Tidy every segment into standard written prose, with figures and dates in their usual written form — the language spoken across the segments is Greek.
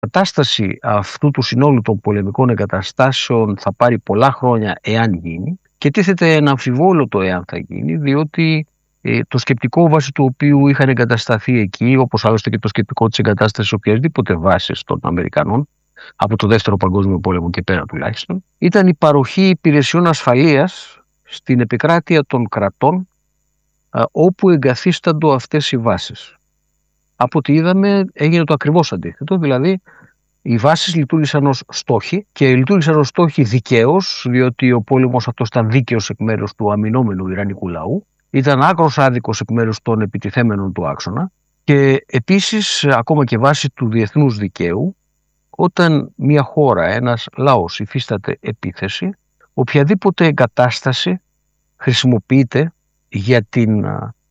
κατάσταση αυτού του συνόλου των πολεμικών εγκαταστάσεων θα πάρει πολλά χρόνια εάν γίνει, και τίθεται ένα αμφιβόλο το εάν θα γίνει, διότι το σκεπτικό βάσει του οποίου είχαν εγκατασταθεί εκεί, όπως άλλωστε και το σκεπτικό της εγκατάστασης οποιασδήποτε βάσης των Αμερικανών από το Δεύτερο Παγκόσμιο Πόλεμο και πέρα τουλάχιστον, ήταν η παροχή υπηρεσιών ασφαλείας στην επικράτεια των κρατών όπου εγκαθίσταντο αυτές οι βάσεις. Από ό,τι είδαμε έγινε το ακριβώς αντίθετο, δηλαδή οι βάσεις λειτουργήσαν ως στόχοι και λειτουργήσαν ως στόχοι δικαίως, διότι ο πόλεμος αυτός ήταν δίκαιος εκ μέρους του αμυνόμενου Ιρανικού λαού, ήταν άκρος άδικος εκ μέρους των επιτιθέμενων του άξονα, και επίσης ακόμα και βάσει του διεθνούς δικαίου, όταν μια χώρα, ένας λαός υφίσταται επίθεση, οποιαδήποτε εγκατάσταση χρησιμοποιείται για την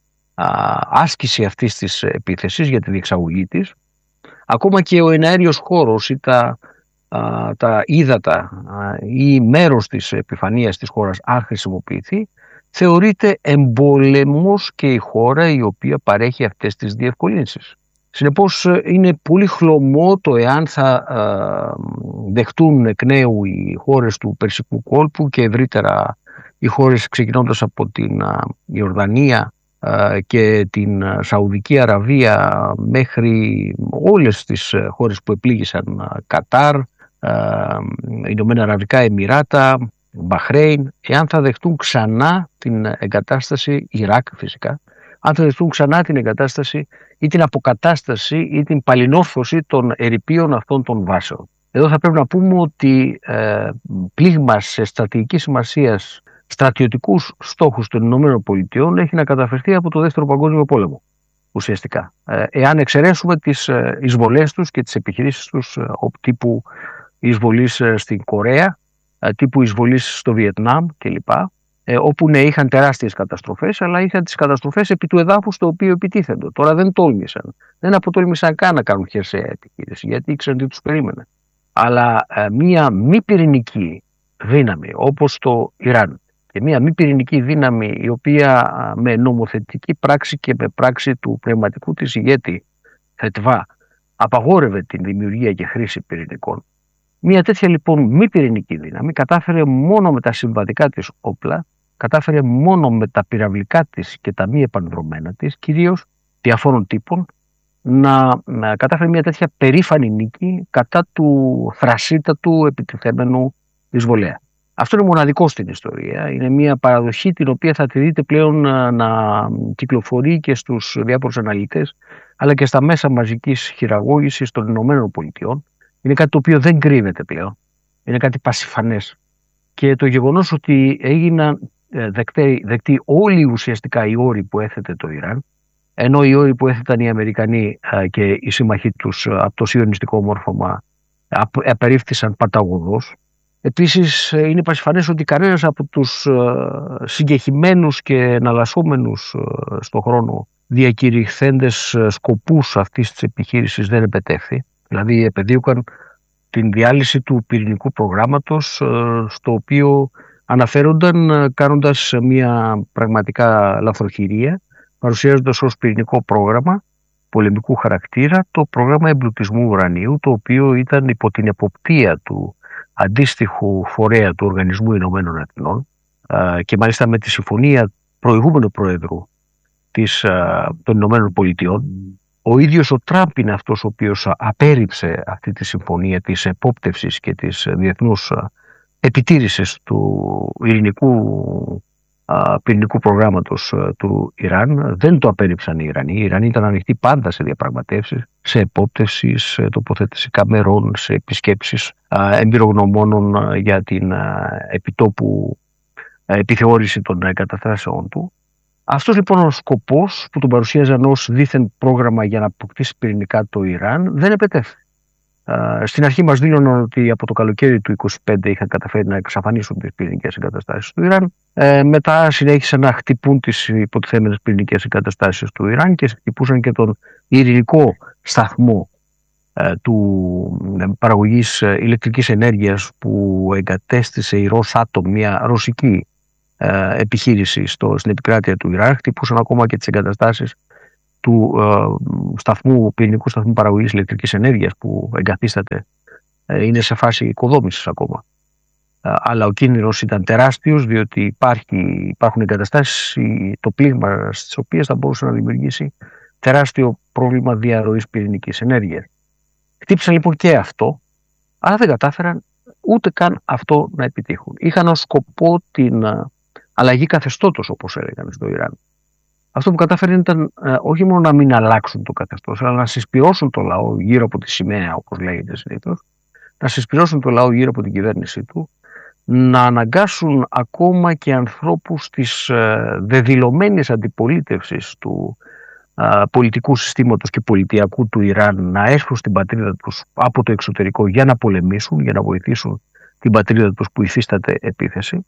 άσκηση αυτής της επίθεσης, για τη διεξαγωγή της, ακόμα και ο εναέριος χώρος ή τα ύδατα ή μέρος της επιφανείας της χώρας, αν χρησιμοποιηθεί, θεωρείται εμπόλεμος και η χώρα η οποία παρέχει αυτές τις διευκολύνσεις. Συνεπώς είναι πολύ χλωμό το εάν θα δεχτούν εκ νέου οι χώρες του Περσικού κόλπου και ευρύτερα οι χώρες ξεκινώντας από την Ιορδανία και την Σαουδική Αραβία μέχρι όλες τις χώρες που επλήγησαν, Κατάρ, Ηνωμένα Αραβικά Εμιράτα, Μπαχρέιν, εάν θα δεχτούν ξανά την εγκατάσταση, Ιράκ φυσικά, αν θα δεχτούν ξανά την εγκατάσταση ή την αποκατάσταση ή την παλινόρθωση των ερειπίων αυτών των βάσεων. Εδώ θα πρέπει να πούμε ότι πλήγμα σε στρατηγική σημασίας στρατιωτικούς στόχους των ΗΠΑ έχει να καταφερθεί από το Δεύτερο Παγκόσμιο Πόλεμο, ουσιαστικά. Εάν εξαιρέσουμε τις εισβολές τους και τις επιχειρήσεις τους τύπου εισβολής στην Κορέα, τύπου εισβολής στο Βιετνάμ κλπ. Όπου ναι, είχαν τεράστιες καταστροφές, αλλά είχαν τις καταστροφές επί του εδάφους στο οποίο επιτίθενται. Τώρα δεν τόλμησαν. Δεν αποτόλμησαν καν να κάνουν χερσαία επιχείρηση, γιατί ήξεραν τι τους περίμενε. Αλλά μία μη πυρηνική δύναμη όπως το Ιράν και μία μη πυρηνική δύναμη η οποία με νομοθετική πράξη και με πράξη του πνευματικού της ηγέτη Φετβά απαγόρευε την δημιουργία και χρήση πυρηνικών, μία τέτοια λοιπόν μη πυρηνική δύναμη κατάφερε μόνο με τα συμβατικά της όπλα, κατάφερε μόνο με τα πυραυλικά της και τα μη επανδρομένα της, κυρίως διαφόρων τύπων, να κατάφερε μια τέτοια περήφανη νίκη κατά του θρασίτατου επιτιθέμενου εισβολέα. Αυτό είναι μοναδικό στην ιστορία. Είναι μια παραδοχή την οποία θα τη δείτε πλέον να κυκλοφορεί και στους διάφορους αναλυτές, αλλά και στα μέσα μαζικής χειραγώγησης των ΗΠΑ. Είναι κάτι το οποίο δεν κρύβεται πλέον. Είναι κάτι πασιφανές. Και το γεγονός ότι έγιναν δεκτοί όλοι ουσιαστικά οι όροι που έθετε το Ιράν, ενώ οι όροι που έθεταν οι Αμερικανοί και οι σύμμαχοί τους από το σιωνιστικό μόρφωμα απερίφθησαν παταγωδώς. Επίσης είναι πασιφανές ότι κανένας από τους συγκεχημένους και εναλλασσόμενους στον χρόνο διακηρυχθέντες σκοπούς αυτής της επιχείρησης δεν επετέφθη. Δηλαδή επεδίωκαν την διάλυση του πυρηνικού προγράμματος, στο οποίο αναφέρονταν κάνοντας μια πραγματικά λαθροχειρία, παρουσιάζοντας ως πυρηνικό πρόγραμμα πολεμικού χαρακτήρα το πρόγραμμα εμπλουτισμού ουρανίου, το οποίο ήταν υπό την εποπτεία του αντίστοιχου φορέα του Οργανισμού Ηνωμένων Εθνών και μάλιστα με τη συμφωνία προηγούμενου Προέδρου των Ηνωμένων Πολιτειών. Ο ίδιος ο Τραμπ είναι αυτός ο οποίος απέρριψε αυτή τη συμφωνία της επόπτευσης και της διεθνούς επιτήρησης του πυρηνικού προγράμματος του Ιράν. Δεν το απέρριψαν οι Ιρανοί. Οι Ιρανοί ήταν ανοιχτοί πάντα σε διαπραγματεύσεις, σε επόπτευση, σε τοποθέτηση καμερών, σε επισκέψεις εμπειρογνωμόνων για την επιτόπου επιθεώρηση των εγκαταστάσεων του. Αυτός λοιπόν ο σκοπός που τον παρουσίαζαν ως δίθεν πρόγραμμα για να αποκτήσει πυρηνικά το Ιράν δεν επετέφθη. Στην αρχή μας δήλωναν ότι από το καλοκαίρι του 2025 είχαν καταφέρει να εξαφανίσουν τις πυρηνικές εγκαταστάσεις του Ιράν. Μετά συνέχισαν να χτυπούν τις υποτιθέμενες πυρηνικές εγκαταστάσεις του Ιράν και χτυπούσαν και τον ειρηνικό σταθμό του παραγωγής ηλεκτρικής ενέργειας που εγκατέστησε η Ροσάτομ, μια ρωσική επιχείρηση στην επικράτεια του Ιράκ. Χτυπούσαν ακόμα και τις εγκαταστάσεις του πυρηνικού σταθμού παραγωγής ηλεκτρικής ενέργειας που εγκαθίσταται είναι σε φάση οικοδόμησης ακόμα. Αλλά ο κίνδυνος ήταν τεράστιος, διότι υπάρχουν εγκαταστάσεις, το πλήγμα στις οποίες θα μπορούσε να δημιουργήσει τεράστιο πρόβλημα διαρροής πυρηνικής ενέργειας. Χτύπησαν λοιπόν και αυτό, αλλά δεν κατάφεραν ούτε καν αυτό να επιτύχουν. Είχαν ως σκοπό την αλλαγή καθεστώτος, όπως έλεγαν στο Ιράν. Αυτό που κατάφεραν ήταν όχι μόνο να μην αλλάξουν το καθεστώς, αλλά να συσπυρώσουν το λαό γύρω από τη σημαία, όπως λέγεται συνήθως, να συσπυρώσουν το λαό γύρω από την κυβέρνησή του, να αναγκάσουν ακόμα και ανθρώπους της δεδηλωμένης αντιπολίτευσης του πολιτικού συστήματος και πολιτιακού του Ιράν να έσπρουν στην πατρίδα τους από το εξωτερικό για να πολεμήσουν, για να βοηθήσουν την πατρίδα τους που υφίσταται επίθεση.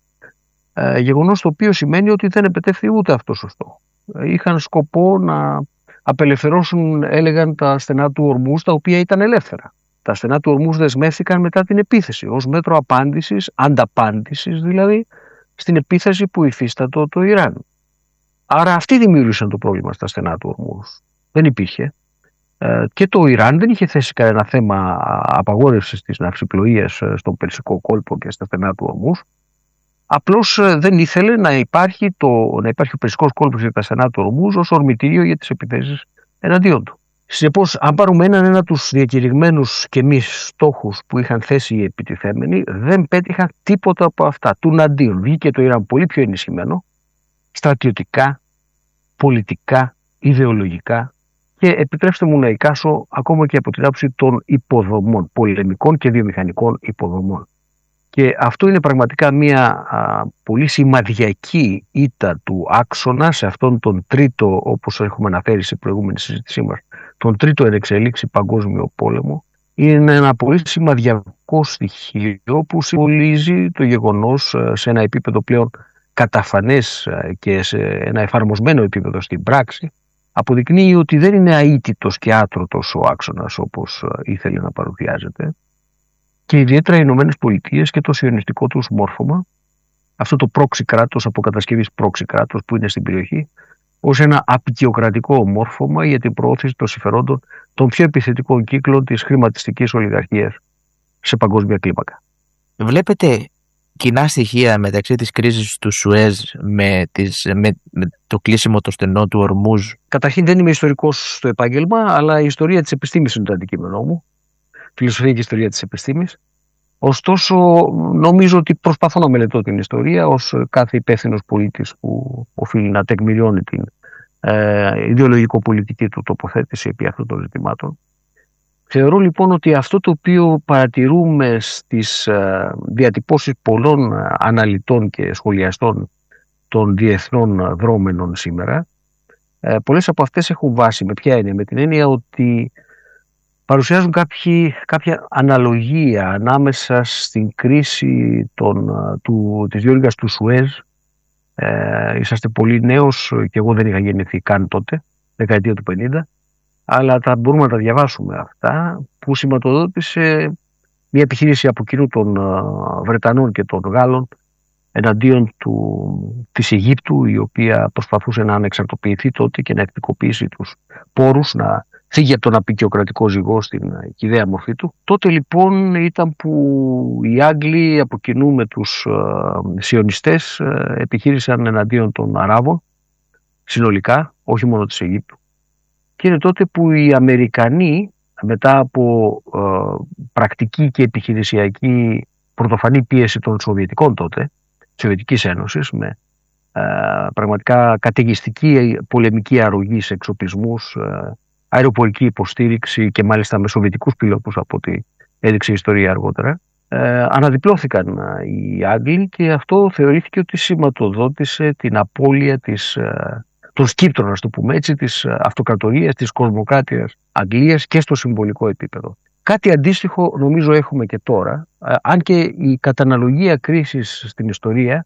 Γεγονός το οποίο σημαίνει ότι δεν επετεύχθη ούτε αυτό σωστό. Είχαν σκοπό να απελευθερώσουν, έλεγαν, τα στενά του Ορμούζ, τα οποία ήταν ελεύθερα. Τα στενά του Ορμούζ δεσμεύτηκαν μετά την επίθεση, ως μέτρο απάντησης, ανταπάντησης δηλαδή, στην επίθεση που υφίστατο το Ιράν. Άρα αυτοί δημιούργησαν το πρόβλημα στα στενά του Ορμούζ. Δεν υπήρχε. Και το Ιράν δεν είχε θέσει κανένα θέμα απαγόρευσης της ναυσιπλοείας στον Περσικό κόλπο και στα στενά του Ορμούζ. Απλώς δεν ήθελε να υπάρχει ο Περσικός κόλπος και τα στενά του Ορμούζ ως ορμητήριο για τις επιθέσεις εναντίον του. Συνεπώς, αν πάρουμε ένα τους διακηρυγμένους και μη στόχους που είχαν θέσει οι επιτιθέμενοι, δεν πέτυχαν τίποτα από αυτά. Τουναντίον βγήκε το Ιράν πολύ πιο ενισχυμένο, στρατιωτικά, πολιτικά, ιδεολογικά, και επιτρέψτε μου να εικάσω ακόμα και από την άποψη των υποδομών, πολεμικών και βιομηχανικών υποδομών. Και αυτό είναι πραγματικά μια πολύ σημαδιακή ήττα του άξονα σε αυτόν τον τρίτο, όπως έχουμε αναφέρει σε προηγούμενη συζήτησή μας, τον τρίτο εν εξελίξη παγκόσμιο πόλεμο. Είναι ένα πολύ σημαδιακό στοιχείο που συμβολίζει το γεγονός σε ένα επίπεδο πλέον καταφανές και σε ένα εφαρμοσμένο επίπεδο στην πράξη. Αποδεικνύει ότι δεν είναι αίτητος και άτρωτος ο άξονας όπως ήθελε να παρουσιάζεται. Και ιδιαίτερα οι Ηνωμένες Πολιτείες και το σιωνιστικό τους μόρφωμα, αυτό το πρόξι κράτος, αποκατασκευής πρόξι κράτος που είναι στην περιοχή, ως ένα απεικιοκρατικό μόρφωμα για την προώθηση των συμφερόντων των πιο επιθετικών κύκλων της χρηματιστικής ολιγαρχίας σε παγκόσμια κλίμακα. Βλέπετε κοινά στοιχεία μεταξύ της κρίσης του Σουέζ με το κλείσιμο των στενών του Ορμούζ? Καταρχήν δεν είμαι ιστορικός στο επάγγελμα, αλλά η ιστορία της επιστήμης είναι το αντικείμενό μου. Φιλοσοφία και ιστορία της επιστήμης. Ωστόσο, νομίζω ότι προσπαθώ να μελετώ την ιστορία ως κάθε υπεύθυνος πολίτης που οφείλει να τεκμηριώνει την ιδεολογικο-πολιτική του τοποθέτηση επί αυτών των ζητημάτων. Θεωρώ λοιπόν ότι αυτό το οποίο παρατηρούμε στις διατυπώσεις πολλών αναλυτών και σχολιαστών των διεθνών δρόμενων σήμερα, πολλές από αυτές έχουν βάση. Με ποια έννοια? Με την έννοια ότι παρουσιάζουν κάποια αναλογία ανάμεσα στην κρίση της διόρυγας του Σουέζ. Είσαστε πολύ νέος και εγώ δεν είχα γεννηθεί καν τότε, δεκαετία του 50, αλλά μπορούμε να τα διαβάσουμε αυτά, που σηματοδότησε μια επιχείρηση από κοινού των Βρετανών και των Γάλλων εναντίον της Αιγύπτου, η οποία προσπαθούσε να ανεξαρτοποιηθεί τότε και να εθνικοποιήσει τους πόρους, να φύγει από τον απεικιοκρατικό ζυγό στην ιδέα μορφή του. Τότε λοιπόν ήταν που οι Άγγλοι από κοινού με τους σιωνιστές επιχείρησαν εναντίον των Αράβων συνολικά, όχι μόνο της Αιγύπτου. Και είναι τότε που οι Αμερικανοί, μετά από πρακτική και επιχειρησιακή πρωτοφανή πίεση των Σοβιετικών τότε, της Σοβιετικής Ένωσης, με πραγματικά καταιγιστική πολεμική αρρωγή σε εξοπλισμούς, αεροπορική υποστήριξη και μάλιστα με σοβιετικούς πιλότους, από ό,τι έδειξε η ιστορία αργότερα, αναδιπλώθηκαν οι Άγγλοι και αυτό θεωρήθηκε ότι σηματοδότησε την απώλεια των σκύπτρων, να το πούμε έτσι, της αυτοκρατορίας, της κοσμοκράτειας Αγγλίας και στο συμβολικό επίπεδο. Κάτι αντίστοιχο νομίζω έχουμε και τώρα, αν και η καταναλογία κρίσης στην ιστορία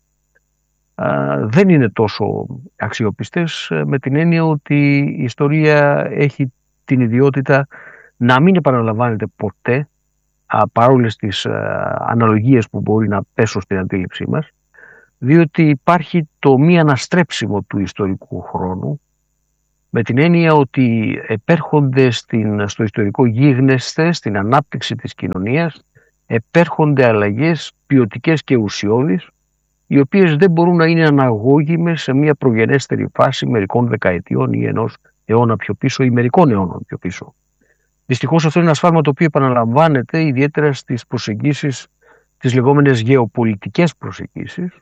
δεν είναι τόσο αξιόπιστες, με την έννοια ότι η ιστορία έχει την ιδιότητα να μην επαναλαμβάνεται ποτέ, παρόλες τις αναλογίες που μπορεί να πέσουν στην αντίληψή μας, διότι υπάρχει το μη αναστρέψιμο του ιστορικού χρόνου, Με την έννοια ότι επέρχονται στο ιστορικό γίγνεσθε, στην ανάπτυξη της κοινωνίας, επέρχονται αλλαγές ποιοτικές και ουσιώδεις, οι οποίες δεν μπορούν να είναι αναγώγιμες σε μια προγενέστερη φάση μερικών δεκαετιών ή ενός αιώνα πιο πίσω ή μερικών αιώνων πιο πίσω. Δυστυχώς αυτό είναι ένα σφάλμα το οποίο επαναλαμβάνεται ιδιαίτερα στις προσεγγίσεις, τις λεγόμενες γεωπολιτικές προσεγγίσεις,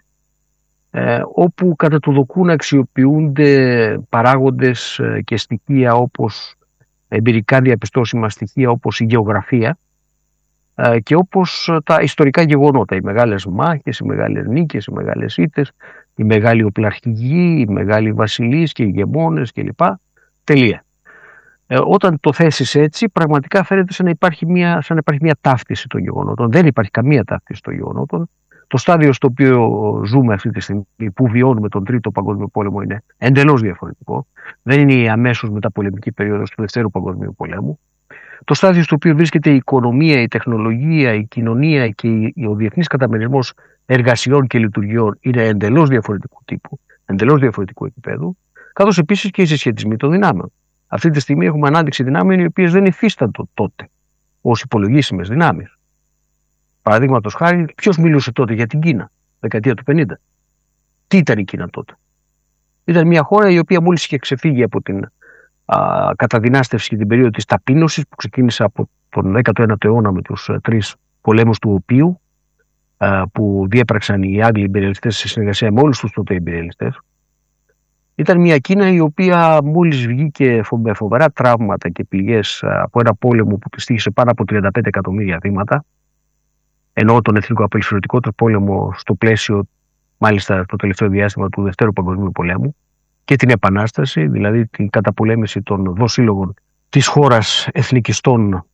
όπου κατά το δοκούν αξιοποιούνται παράγοντες και στοιχεία όπως εμπειρικά διαπιστώσιμα στοιχεία όπως η γεωγραφία και όπως τα ιστορικά γεγονότα, οι μεγάλες μάχες, οι μεγάλες νίκες, οι μεγάλες ήττες, οι μεγάλοι οπλαρχηγοί, οι μεγάλοι βασιλείς και οι ηγεμόνες κλπ. Τελεία. Όταν το θέσεις έτσι, πραγματικά φαίνεται σαν να υπάρχει μια ταύτιση των γεγονότων. Δεν υπάρχει καμία ταύτιση των γεγονότων. Το στάδιο στο οποίο ζούμε αυτή τη στιγμή, που βιώνουμε τον Τρίτο Παγκόσμιο Πόλεμο, είναι εντελώς διαφορετικό. Δεν είναι η αμέσως μεταπολεμική περίοδος του Δευτέρου Παγκοσμίου Πολέμου. Το στάδιο στο οποίο βρίσκεται η οικονομία, η τεχνολογία, η κοινωνία και ο διεθνής καταμερισμός εργασιών και λειτουργιών είναι εντελώς διαφορετικού τύπου, εντελώς διαφορετικού επίπεδου, καθώς επίσης και οι συσχετισμοί των δυνάμεων. Αυτή τη στιγμή έχουμε ανάδειξη δυνάμεων οι οποίες δεν υφίστανται τότε ως υπολογίσιμες δυνάμεις. Παραδείγματος χάρη, ποιος μιλούσε τότε για την Κίνα, δεκαετία του 50. Τι ήταν η Κίνα τότε? Ήταν μια χώρα η οποία μόλις είχε ξεφύγει από την καταδυνάστευση και την περίοδο της ταπείνωσης που ξεκίνησε από τον 19ο αιώνα με τους 3 πολέμους του οποίου που διέπραξαν οι Άγγλοι ιμπεριαλιστές σε συνεργασία με όλους τους τότε ιμπεριαλιστές. Ήταν μια Κίνα η οποία μόλις βγήκε με φοβερά τραύματα και πληγές από ένα πόλεμο που της τύχησε πάνω από 35 εκατομμύρια θύματα, ενώ τον εθνικό απελευθερωτικό πόλεμο στο πλαίσιο μάλιστα το τελευταίο διάστημα του Δευτέρου Παγκοσμίου Πολέμου, και την Επανάσταση, δηλαδή την καταπολέμηση των δοσύλλογων της χώρας εθνικιστών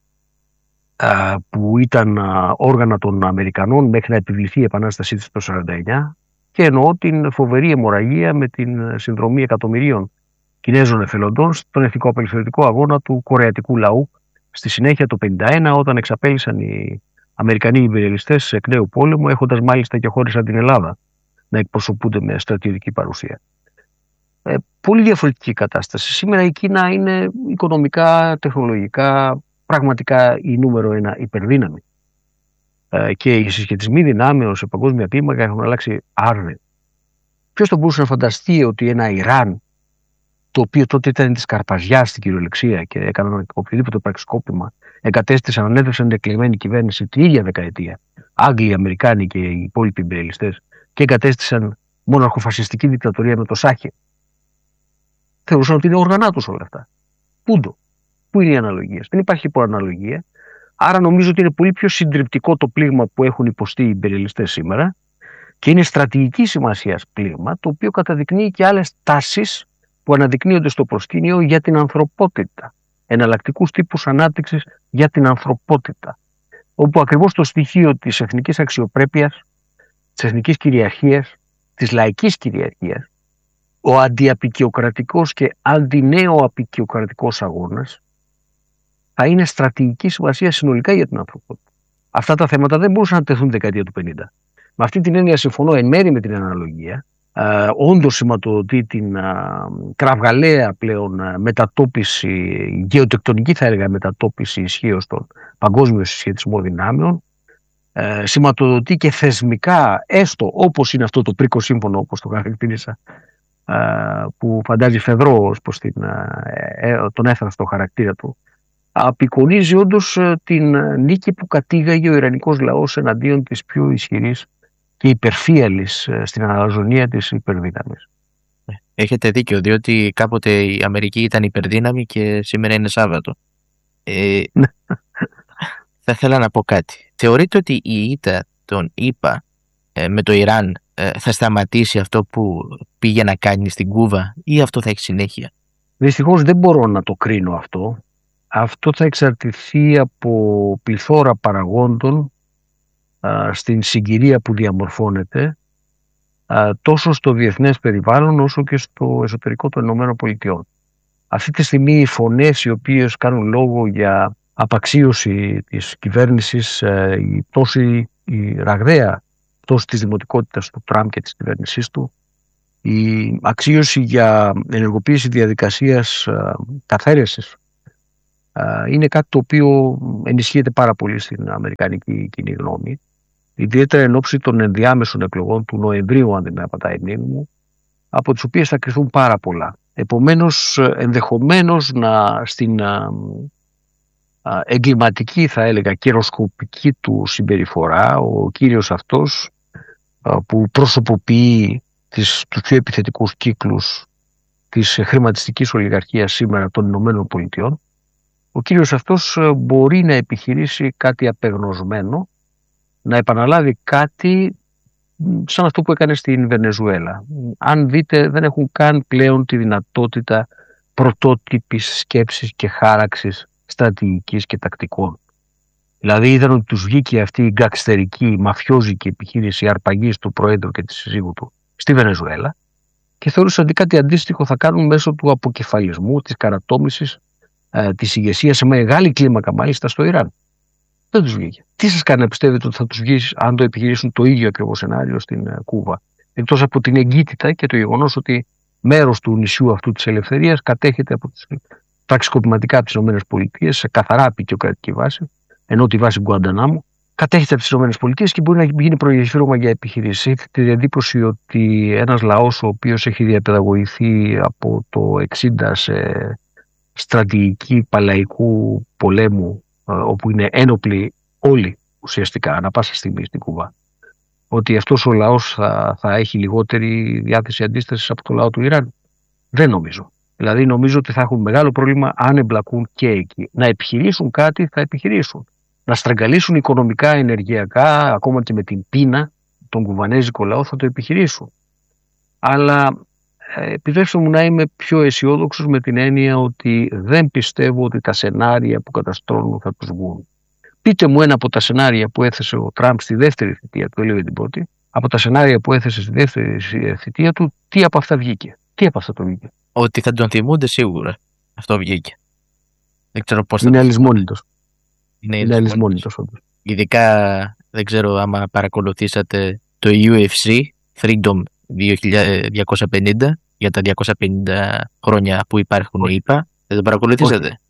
που ήταν όργανα των Αμερικανών μέχρι να επιβληθεί η Επανάστασή της το 1949, και εννοώ την φοβερή αιμορραγία με την συνδρομή εκατομμυρίων Κινέζων εθελοντών στον εθνικό απελευθερωτικό αγώνα του κορεατικού λαού στη συνέχεια το 1951, όταν εξαπέλυσαν οι Αμερικανοί ιμπεριαλιστές εκ νέου πόλεμου, έχοντας μάλιστα και χώρες σαν την Ελλάδα να εκπροσωπούνται με στρατιωτική παρουσία. Πολύ διαφορετική κατάσταση. Σήμερα η Κίνα είναι οικονομικά, τεχνολογικά, πραγματικά η νούμερο 1 υπερδύναμη. Και οι συσχετισμοί δυνάμεων σε παγκόσμια κλίμακα έχουν αλλάξει άρδιν. Ποιος θα μπορούσε να φανταστεί ότι ένα Ιράν, το οποίο τότε ήταν της Καρπαζιάς στην κυριολεξία και έκαναν οποιοδήποτε πραξικόπημα, εγκατέστησαν, ανέδρευσαν την εκλεγμένη κυβέρνηση την ίδια δεκαετία, Άγγλοι, Αμερικάνοι και οι υπόλοιποι ιμπεριαλιστές, και εγκατέστησαν μοναρχοφασιστική δικτατορία με το Σάχε. Θεωρούσαν ότι είναι όργανά τους όλα αυτά. Πού είναι οι αναλογίες? Δεν υπάρχει υποαναλογία. Άρα νομίζω ότι είναι πολύ πιο συντριπτικό το πλήγμα που έχουν υποστεί οι ιμπεριαλιστές σήμερα και είναι στρατηγική σημασίας πλήγμα, το οποίο καταδεικνύει και άλλες τάσεις που αναδεικνύονται στο προσκήνιο για την ανθρωπότητα. Εναλλακτικούς τύπους ανάπτυξης για την ανθρωπότητα. Όπου ακριβώς το στοιχείο της εθνικής αξιοπρέπειας, της εθνικής κυριαρχίας, της λαϊκής κυριαρχίας, ο αντιαπικιοκρατικός και αντινέο απικιοκρατικός αγώνας θα είναι στρατηγική σημασία συνολικά για την ανθρωπότητα. Αυτά τα θέματα δεν μπορούσαν να τεθούν τη δεκαετία του 50. Με αυτή την έννοια συμφωνώ εν μέρη με την αναλογία. Όντως σηματοδοτεί την κραυγαλαία πλέον μετατόπιση, γεωτεκτονική θα έλεγα μετατόπιση ισχύως των παγκόσμιων συσχετισμών δυνάμεων. Σηματοδοτεί και θεσμικά, έστω όπως είναι αυτό το πρίκο σύμφωνο, όπως το χαρακτήρισα, που φαντάζει Φεδρό προς τον έθραστο χαρακτήρα του, απεικονίζει όντως την νίκη που κατήγαγε ο Ιρανικός λαός εναντίον της πιο ισχυρής και υπερφύαλης στην αναλαζονία της υπερδύναμης. Έχετε δίκιο, διότι κάποτε η Αμερική ήταν υπερδύναμη και σήμερα είναι Σάββατο. Θα ήθελα να πω κάτι. Θεωρείτε ότι η ήττα των ΗΠΑ με το Ιράν θα σταματήσει αυτό που πήγε να κάνει στην Κούβα ή αυτό θα έχει συνέχεια? Δυστυχώς δεν μπορώ να το κρίνω αυτό. Αυτό θα εξαρτηθεί από πληθώρα παραγόντων στην συγκυρία που διαμορφώνεται τόσο στο διεθνές περιβάλλον όσο και στο εσωτερικό των ΗΠΑ. Αυτή τη στιγμή οι φωνές οι οποίες κάνουν λόγο για απαξίωση της κυβέρνησης, η ραγδαία πτώση της δημοτικότητας του Τραμπ και της κυβέρνησής του, Η αξίωση για ενεργοποίηση διαδικασίας καθαίρεσης είναι κάτι το οποίο ενισχύεται πάρα πολύ στην αμερικανική κοινή γνώμη, ιδιαίτερα εν ώψη των ενδιάμεσων εκλογών του Νοεμβρίου, αν δεν με απατάει η μνήμη μου, από τις οποίες θα κρυθούν πάρα πολλά. Επομένως, ενδεχομένως στην εγκληματική, θα έλεγα, καιροσκοπική του συμπεριφορά, ο κύριος αυτός που προσωποποιεί τους πιο επιθετικούς κύκλους της χρηματιστικής ολιγαρχίας σήμερα των Ηνωμένων Πολιτειών, ο κύριος αυτός μπορεί να επιχειρήσει κάτι απεγνωσμένο, να επαναλάβει κάτι σαν αυτό που έκανε στην Βενεζουέλα. Αν δείτε, δεν έχουν καν πλέον τη δυνατότητα πρωτότυπης σκέψης και χάραξης στρατηγικής και τακτικών. Δηλαδή είδαν ότι τους βγήκε αυτή η γκαξτερική, μαφιόζικη επιχείρηση αρπαγής του Προέδρου και της συζύγου του στη Βενεζουέλα και θεώρησαν ότι κάτι αντίστοιχο θα κάνουν μέσω του αποκεφαλισμού, της καρατόμησης, της ηγεσίας σε μεγάλη κλίμακα μάλιστα στο Ιράν. Δεν τους βγήκε. Τι σας κάνει να πιστεύετε ότι θα τους βγει αν το επιχειρήσουν το ίδιο ακριβώς σενάριο στην Κούβα? Εκτός από την εγκύτητα και το γεγονός ότι μέρος του νησιού αυτού της ελευθερίας κατέχεται από τις πραξικοπηματικά από τις ΗΠΑ σε καθαρά απεικιοκρατική βάση, ενώ τη βάση Γκουαντανάμου κατέχεται από τις ΗΠΑ και μπορεί να γίνει προεγχείρωμα για επιχειρήσεις. Έχετε τη εντύπωση ότι ένας λαός ο οποίος έχει διαπαιδαγωγηθεί από το 60 σε στρατηγική παλαϊκού πολέμου, όπου είναι ένοπλοι όλοι ουσιαστικά ανά πάσα στιγμή στην Κούβα, ότι αυτός ο λαός θα έχει λιγότερη διάθεση αντίστασης από το λαό του Ιράν? Δεν νομίζω. Δηλαδή νομίζω ότι θα έχουν μεγάλο πρόβλημα αν εμπλακούν και εκεί. Να επιχειρήσουν κάτι θα επιχειρήσουν. Να στραγγαλίσουν οικονομικά, ενεργειακά, ακόμα και με την πείνα τον κουβανέζικο λαό θα το επιχειρήσουν. Αλλά επιτρέψτε μου να είμαι πιο αισιόδοξος με την έννοια ότι δεν πιστεύω ότι τα σενάρια που καταστρώνουν θα τους βγουν. Πείτε μου ένα από τα σενάρια που έθεσε ο Τραμπ στη δεύτερη θητεία του, έλεγε την πρώτη, από τα σενάρια που έθεσε στη δεύτερη θητεία του, τι από αυτά βγήκε? Τι από αυτά το βγήκε? Ότι θα τον θυμούνται σίγουρα. Αυτό βγήκε. Δεν ξέρω πώς είναι αλυσμόνητος. Είναι αλυσμόνητος όντως. Ειδικά δεν ξέρω άμα παρακολουθήσατε το UFC Freedom 250 για τα 250 χρόνια που υπάρχουν οι ΗΠΑ. Δεν το παρακολουθήσατε?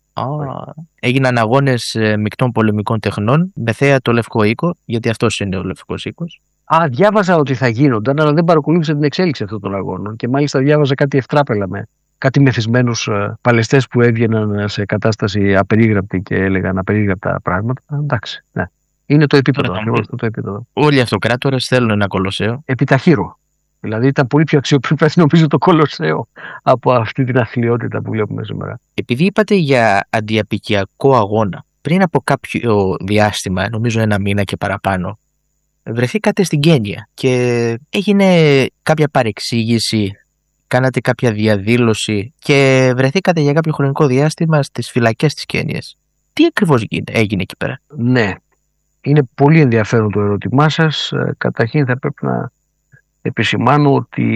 Έγιναν αγώνες μεικτών πολεμικών τεχνών με θέα το Λευκό Οίκο, γιατί αυτός είναι ο Λευκός Οίκος. Διάβαζα ότι θα γίνονταν, αλλά δεν παρακολούθησα την εξέλιξη αυτών των αγώνων. Και μάλιστα διάβαζα κάτι ευτράπελα με κάτι μεθυσμένους παλαιστές που έβγαιναν σε κατάσταση απερίγραπτη και έλεγαν απερίγραπτα πράγματα. Εντάξει, ναι. Είναι το επίπεδο. Όλοι οι αυτοκράτορες θέλουν ένα κολοσσέο. Επιταχύρω. Δηλαδή ήταν πολύ πιο αξιοπρεπές νομίζω το κολοσσέο από αυτή την αθλιότητα που βλέπουμε σήμερα. Επειδή είπατε για αντιαπικιακό αγώνα, πριν από κάποιο διάστημα, νομίζω ένα μήνα και παραπάνω, βρεθήκατε στην Κένια και έγινε κάποια παρεξήγηση, κάνατε κάποια διαδήλωση και βρεθήκατε για κάποιο χρονικό διάστημα στις φυλακές της Κένιας. Τι ακριβώς έγινε εκεί πέρα? Ναι, είναι πολύ ενδιαφέρον το ερώτημά σας. Καταρχήν θα πρέπει να επισημάνω ότι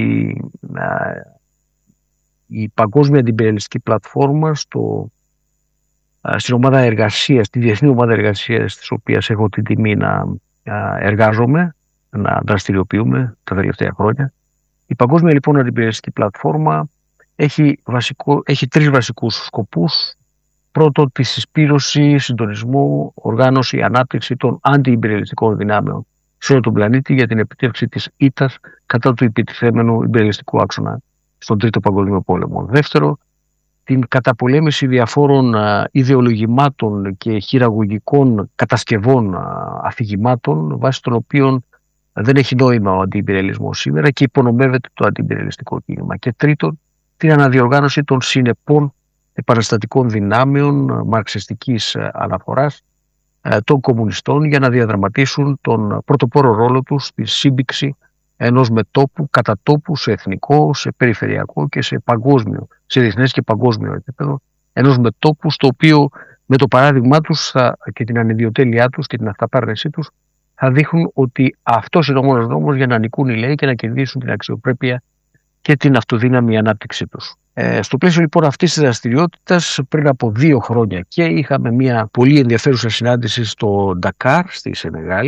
η Παγκόσμια Αντιπεριαλιστική Πλατφόρμα στην ομάδα εργασίας, τη Διεθνή Ομάδα Εργασίας, της οποίας έχω την τιμή να εργάζομαι, να δραστηριοποιούμε τα τελευταία χρόνια. Η Παγκόσμια λοιπόν Αντιπεριαλιστική Πλατφόρμα έχει τρεις βασικούς σκοπούς. Πρώτο, τη συσπήρωση, συντονισμό, οργάνωση, ανάπτυξη των αντιυμπεριαλιστικών δυνάμεων σε όλο τον πλανήτη για την επιτεύξη της ήττας κατά του επιτιθέμενου ιμπεριαλιστικού άξονα στον Τρίτο Παγκόσμιο Πόλεμο. Δεύτερο, την καταπολέμηση διαφόρων ιδεολογημάτων και χειραγωγικών κατασκευών αφηγημάτων βάσει των οποίων δεν έχει νόημα ο αντιυμπεριαλισμός σήμερα και υπονομεύεται το αντιυμπεριαλιστικό κίνημα. Και τρίτον, την αναδιοργάνωση των συνεπών επαναστατικών δυνάμεων μαρξιστικής αναφοράς των κομμουνιστών για να διαδραματίσουν τον πρωτοπόρο ρόλο τους στη σύμπηξη ενός μετώπου, κατά τόπου, σε εθνικό, σε περιφερειακό και σε παγκόσμιο, σε διεθνές και παγκόσμιο επίπεδο, ενός μετώπου στο οποίο με το παράδειγμά τους και την ανιδιοτέλειά τους και την αυταπάρνησή τους θα δείχνουν ότι αυτός είναι ο μόνος δρόμος για να νικούν οι λαοί και να κερδίσουν την αξιοπρέπεια και την αυτοδύναμη ανάπτυξή τους. Στο πλαίσιο λοιπόν αυτής της δραστηριότητας, πριν από 2 χρόνια και είχαμε μια πολύ ενδιαφέρουσα συνάντηση στο Ντακάρ, στη Σενεγάλη,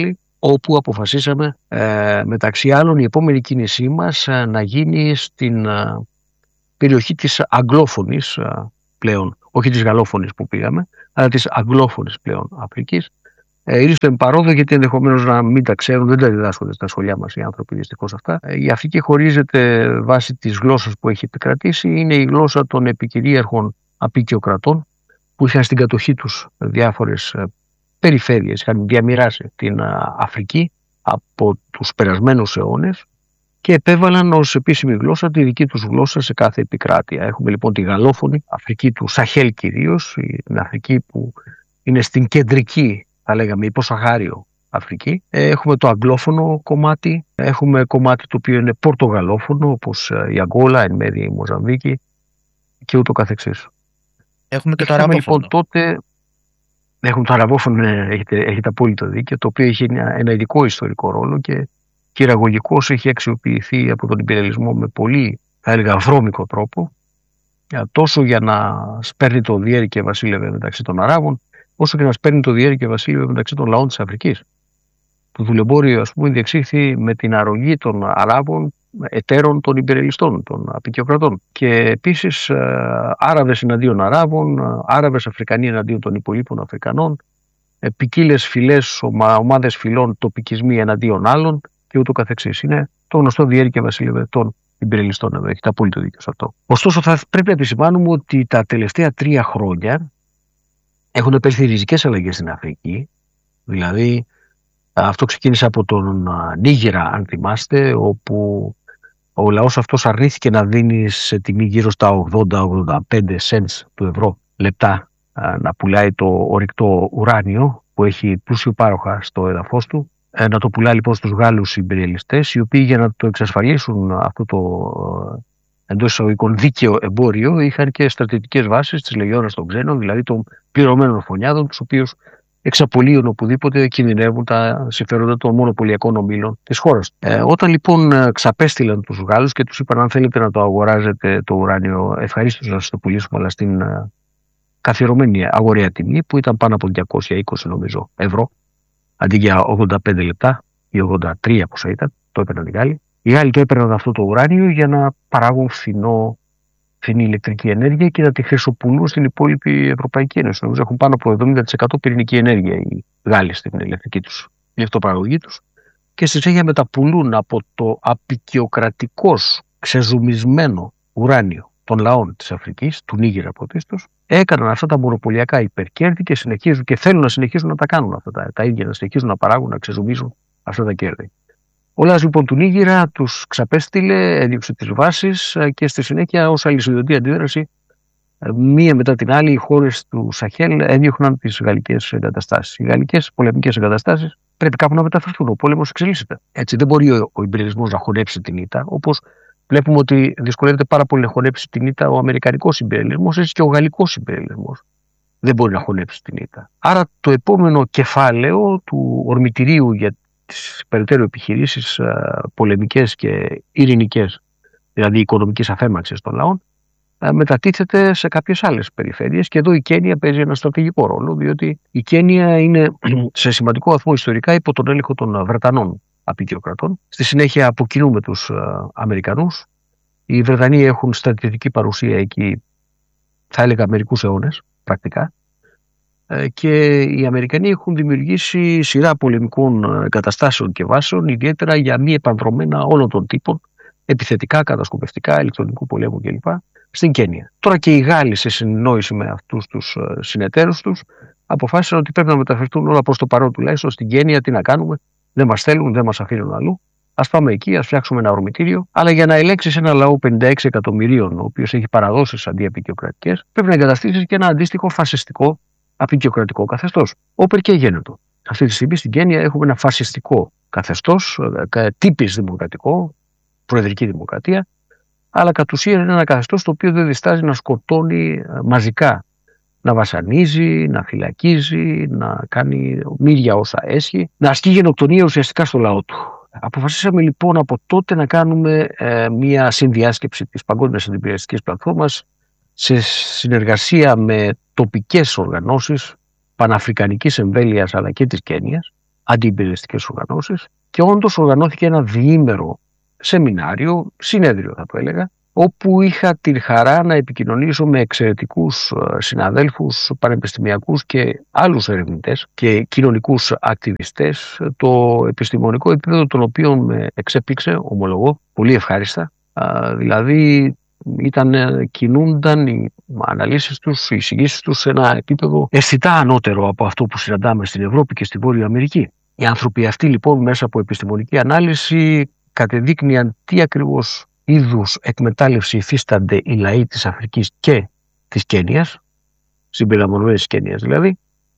όπου αποφασίσαμε μεταξύ άλλων η επόμενη κίνησή μας να γίνει στην περιοχή της αγγλόφωνης πλέον, όχι της γαλλόφωνης που πήγαμε, αλλά της αγγλόφωνης πλέον Αφρικής. Ήρθε παρόδο, γιατί ενδεχομένως να μην τα ξέρουν, δεν τα διδάσκονται στα σχολεία μας οι άνθρωποι δυστυχώς αυτά. Η Αφρική χωρίζεται βάσει της γλώσσας που έχει επικρατήσει, είναι η γλώσσα των επικυρίαρχων απικιοκρατών που είχαν στην κατοχή τους διάφορες περιφέρειες, είχαν διαμοιράσει την Αφρική από τους περασμένους αιώνες και επέβαλαν ως επίσημη γλώσσα τη δική τους γλώσσα σε κάθε επικράτεια. Έχουμε λοιπόν τη γαλλόφωνη Αφρική του Σαχέλ κυρίως, την Αφρική που είναι στην κεντρική, θα λέγαμε, υποσαχάριο Αφρική. Έχουμε το αγγλόφωνο κομμάτι, έχουμε κομμάτι το οποίο είναι πορτογαλόφωνο, όπως η Αγκόλα, εν μέρει η Μοζαμβίκη και ούτω καθεξής. Έχουμε και το αραβόφωνο. Λοιπόν, τότε έχουμε το αραβόφωνο, έχετε απόλυτο δίκιο, το οποίο έχει ένα ειδικό ιστορικό ρόλο και χειραγωγικώς έχει αξιοποιηθεί από τον ιμπεριαλισμό με πολύ, θα έλεγα, βρώμικο τρόπο, τόσο για να σπέρνει το διέρη και βασίλευε μεταξύ των Αράβων, όσο και να σπέρνει το διέρη και βασίλευε μεταξύ των λαών της Αφρικής. Το δουλεμπόριο, ας πούμε, διεξήχθη με την αρρωγή των Αράβων εταίρων των ιμπεριαλιστών, των απικιοκρατών. Και επίσης Άραβες εναντίον Αράβων, Άραβες Αφρικανοί εναντίον των υπολείπων Αφρικανών, ποικίλες φυλές, ομάδες φυλών, τοπικισμοί εναντίον άλλων και ούτω καθεξής. Είναι το γνωστό διέρη και βασίλευε των ιμπεριαλιστών εδώ. Έχετε απόλυτο δίκιο σε αυτό. Ωστόσο, θα πρέπει να επισημάνουμε ότι τα τελευταία 3 χρόνια έχουν επέλθει ριζικές αλλαγές στην Αφρική. Δηλαδή, αυτό ξεκίνησε από τον Νίγηρα, αν θυμάστε, όπου ο λαός αυτός αρνήθηκε να δίνει σε τιμή γύρω στα 80-85 cents του ευρώ λεπτά να πουλάει το ορυκτό ουράνιο που έχει πλούσιο πάροχα στο έδαφος του, να το πουλάει λοιπόν στους Γάλλους ιμπεριαλιστές, οι οποίοι για να το εξασφαλίσουν αυτό το εντός εισαγωγικών δίκαιο εμπόριο είχαν και στρατιωτικές βάσεις της Λεγιώνας των Ξένων, δηλαδή των πληρωμένων φωνιάδων, τους οποίους εξαπολύουν οπουδήποτε κινδυνεύουν τα συμφέροντα των μονοπωλιακών ομίλων της χώρας. Όταν λοιπόν ξαπέστειλαν τους Γάλλους και τους είπαν, αν θέλετε να το αγοράζετε το ουράνιο, ευχαρίστως να σας το πουλήσουμε, αλλά στην καθιερωμένη αγοραία τιμή που ήταν πάνω από 220 νομίζω ευρώ, αντί για 85 λεπτά ή 83 πόσα ήταν, το έπαιρναν οι Γάλλοι. Οι Γάλλοι το έπαιρναν αυτό το ουράνιο για να παράγουν φθηνή ηλεκτρική ενέργεια και να τη χρυσοπουλούν στην υπόλοιπη Ευρωπαϊκή Ένωση. Νομίζω έχουν πάνω από 70% πυρηνική ενέργεια οι Γάλλοι στην ηλεκτρική τους, η αυτοπαραγωγή τους. Και στη συνέχεια μεταπουλούν από το απικιοκρατικώς ξεζουμισμένο ουράνιο των λαών της Αφρικής, του Νίγηρα πρωτίστως, έκαναν αυτά τα μονοπωλιακά υπερκέρδη και συνεχίζουν και θέλουν να συνεχίσουν να τα κάνουν αυτά τα ίδια, να συνεχίζουν να παράγουν, να ξεζουμίζουν αυτά τα κέρδη. Ο λαός λοιπόν του Νίγηρα τους ξαπέστειλε, έδιωξε τις βάσεις και στη συνέχεια ως αλυσιδωτή αντίδραση, μία μετά την άλλη οι χώρες του Σαχέλ έδιωχναν τις γαλλικές εγκαταστάσεις. Οι γαλλικές πολεμικές εγκαταστάσεις πρέπει κάπου να μεταφερθούν. Ο πόλεμος εξελίσσεται. Έτσι δεν μπορεί ο ιμπεριαλισμός να χωνέψει την ήττα, όπως βλέπουμε ότι δυσκολεύεται πάρα πολύ να χωνέψει την ήττα ο αμερικανικός ιμπεριαλισμός, έτσι και ο γαλλικός ιμπεριαλισμός δεν μπορεί να χωνέψει την ήττα. Άρα το επόμενο κεφάλαιο του ορμητηρίου για τις περαιτέρω επιχειρήσεις πολεμικές και ειρηνικές, δηλαδή οικονομικής αφέμαξης των λαών, μετατίθεται σε κάποιες άλλες περιφέρειες και εδώ η Κένια παίζει ένα στρατηγικό ρόλο, διότι η Κένια είναι σε σημαντικό βαθμό ιστορικά υπό τον έλεγχο των Βρετανών απικιοκρατών. Στη συνέχεια αποκοινούμε τους Αμερικανούς. Οι Βρετανοί έχουν στρατιωτική παρουσία εκεί, θα έλεγα μερικούς αιώνες πρακτικά, και οι Αμερικανοί έχουν δημιουργήσει σειρά πολεμικών εγκαταστάσεων και βάσεων, ιδιαίτερα για μη επανδρομένα όλων των τύπων, επιθετικά, κατασκοπευτικά, ηλεκτρονικού πολέμου κλπ. Στην Κένια. Τώρα και οι Γάλλοι, σε συνεννόηση με αυτούς τους συνεταίρους τους, αποφάσισαν ότι πρέπει να μεταφερθούν όλα προς το παρόν τουλάχιστον στην Κένια. Τι να κάνουμε, δεν μας θέλουν, δεν μας αφήνουν αλλού. Ας πάμε εκεί, ας φτιάξουμε ένα ορμητήριο. Αλλά για να ελέγξεις ένα λαό 56 εκατομμυρίων, ο οποίος έχει παραδόσεις αντιαπικιοκρατικές, πρέπει να εγκαταστήσεις και ένα αντίστοιχο φασιστικό απικιοκρατικό καθεστώς. Όπερ και γένετο. Αυτή τη στιγμή στην Κένια έχουμε ένα φασιστικό καθεστώς, τύπης δημοκρατικό, προεδρική δημοκρατία, αλλά κατ' ουσίαν είναι ένα καθεστώς το οποίο δεν διστάζει να σκοτώνει μαζικά, να βασανίζει, να φυλακίζει, να κάνει μύρια όσα έσχει, να ασκεί γενοκτονία ουσιαστικά στο λαό του. Αποφασίσαμε λοιπόν από τότε να κάνουμε μια συνδιάσκεψη της Παγκόσμιας Αντιπυριαλιστικής Πλατφόρμας σε συνεργασία με τοπικές οργανώσεις παναφρικανικής εμβέλειας αλλά και της Κένιας, αντιυπηρεσιστικές οργανώσεις και όντως οργανώθηκε ένα διήμερο σεμινάριο, συνέδριο θα το έλεγα, όπου είχα την χαρά να επικοινωνήσω με εξαιρετικούς συναδέλφους πανεπιστημιακούς και άλλους ερευνητές και κοινωνικούς ακτιβιστές, το επιστημονικό επίπεδο των οποίων με εξέπληξε, ομολογώ, πολύ ευχάριστα. Δηλαδή κινούνταν οι αναλύσεις τους, οι εισηγήσεις τους σε ένα επίπεδο αισθητά ανώτερο από αυτό που συναντάμε στην Ευρώπη και στη Βόρεια Αμερική. Οι άνθρωποι αυτοί λοιπόν μέσα από επιστημονική ανάλυση κατεδείκνυαν τι ακριβώς είδους εκμετάλλευση υφίστανται οι λαοί της Αφρικής και της Κένιας, συμπεριλαμβανομένης της Κένιας δηλαδή,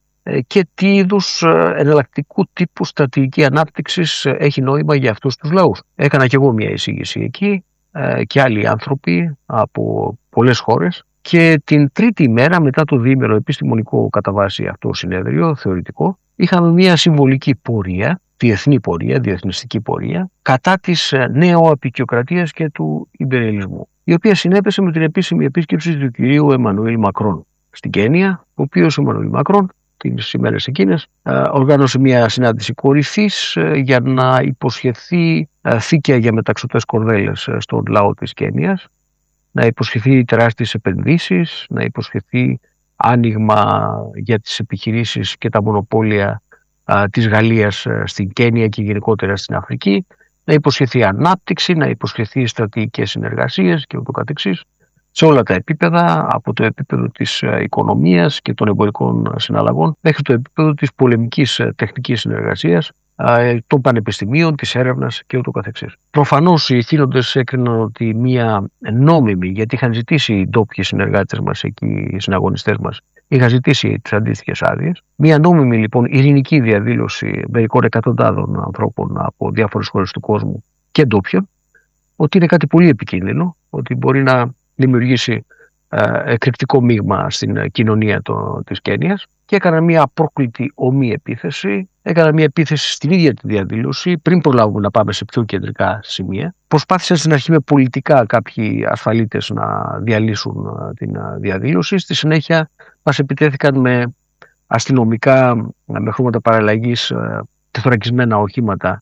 και τι είδους εναλλακτικού τύπου στρατηγική ανάπτυξης έχει νόημα για αυτούς τους λαούς. Έκανα και εγώ μια εισήγηση εκεί και άλλοι άνθρωποι από πολλές χώρες και την τρίτη ημέρα μετά το διήμερο επιστημονικό κατά βάση αυτό συνέδριο θεωρητικό είχαμε μια συμβολική πορεία, διεθνή πορεία, διεθνιστική πορεία κατά της νεοαπικιοκρατίας και του ιμπεριαλισμού, η οποία συνέπεσε με την επίσημη επίσκεψη του κυρίου Εμμανουήλ Μακρόν στην Κένια, ο οποίος ο Εμμανουήλ Μακρόν τις ημέρες εκείνες οργάνωσε μια συνάντηση κορυφής για να υποσχεθεί θήκια για μεταξωτές κορδέλες στον λαό της Κένιας, να υποσχεθεί τεράστιες επενδύσεις, να υποσχεθεί άνοιγμα για τις επιχειρήσεις και τα μονοπόλια της Γαλλίας στην Κένια και γενικότερα στην Αφρική, να υποσχεθεί ανάπτυξη, να υποσχεθεί στρατηγικές συνεργασίες και ούτω καθεξής, σε όλα τα επίπεδα, από το επίπεδο της οικονομίας και των εμπορικών συναλλαγών μέχρι το επίπεδο της πολεμικής τεχνικής συνεργασίας, των πανεπιστημίων, της έρευνας και ούτω καθεξής. Προφανώς οι ηθήνοντες έκριναν ότι μία νόμιμη, γιατί είχαν ζητήσει οι ντόπιοι συνεργάτες μας εκεί, οι συναγωνιστές μας, είχαν ζητήσει τις αντίστοιχες άδειες. Μία νόμιμη λοιπόν ειρηνική διαδήλωση μερικών εκατοντάδων ανθρώπων από διάφορες χώρες του κόσμου και ντόπιων, ότι είναι κάτι πολύ επικίνδυνο, ότι μπορεί να δημιουργήσει εκρηκτικό μείγμα στην κοινωνία της Κένιας, και έκανα μια απρόκλητη ομή επίθεση. Έκανα μια επίθεση στην ίδια τη διαδήλωση, πριν προλάβουμε να πάμε σε πιο κεντρικά σημεία. Προσπάθησαν στην αρχή με πολιτικά κάποιοι ασφαλίτες να διαλύσουν την διαδήλωση. Στη συνέχεια μας επιτέθηκαν με αστυνομικά, με χρώματα παραλλαγής, τεθωρακισμένα οχήματα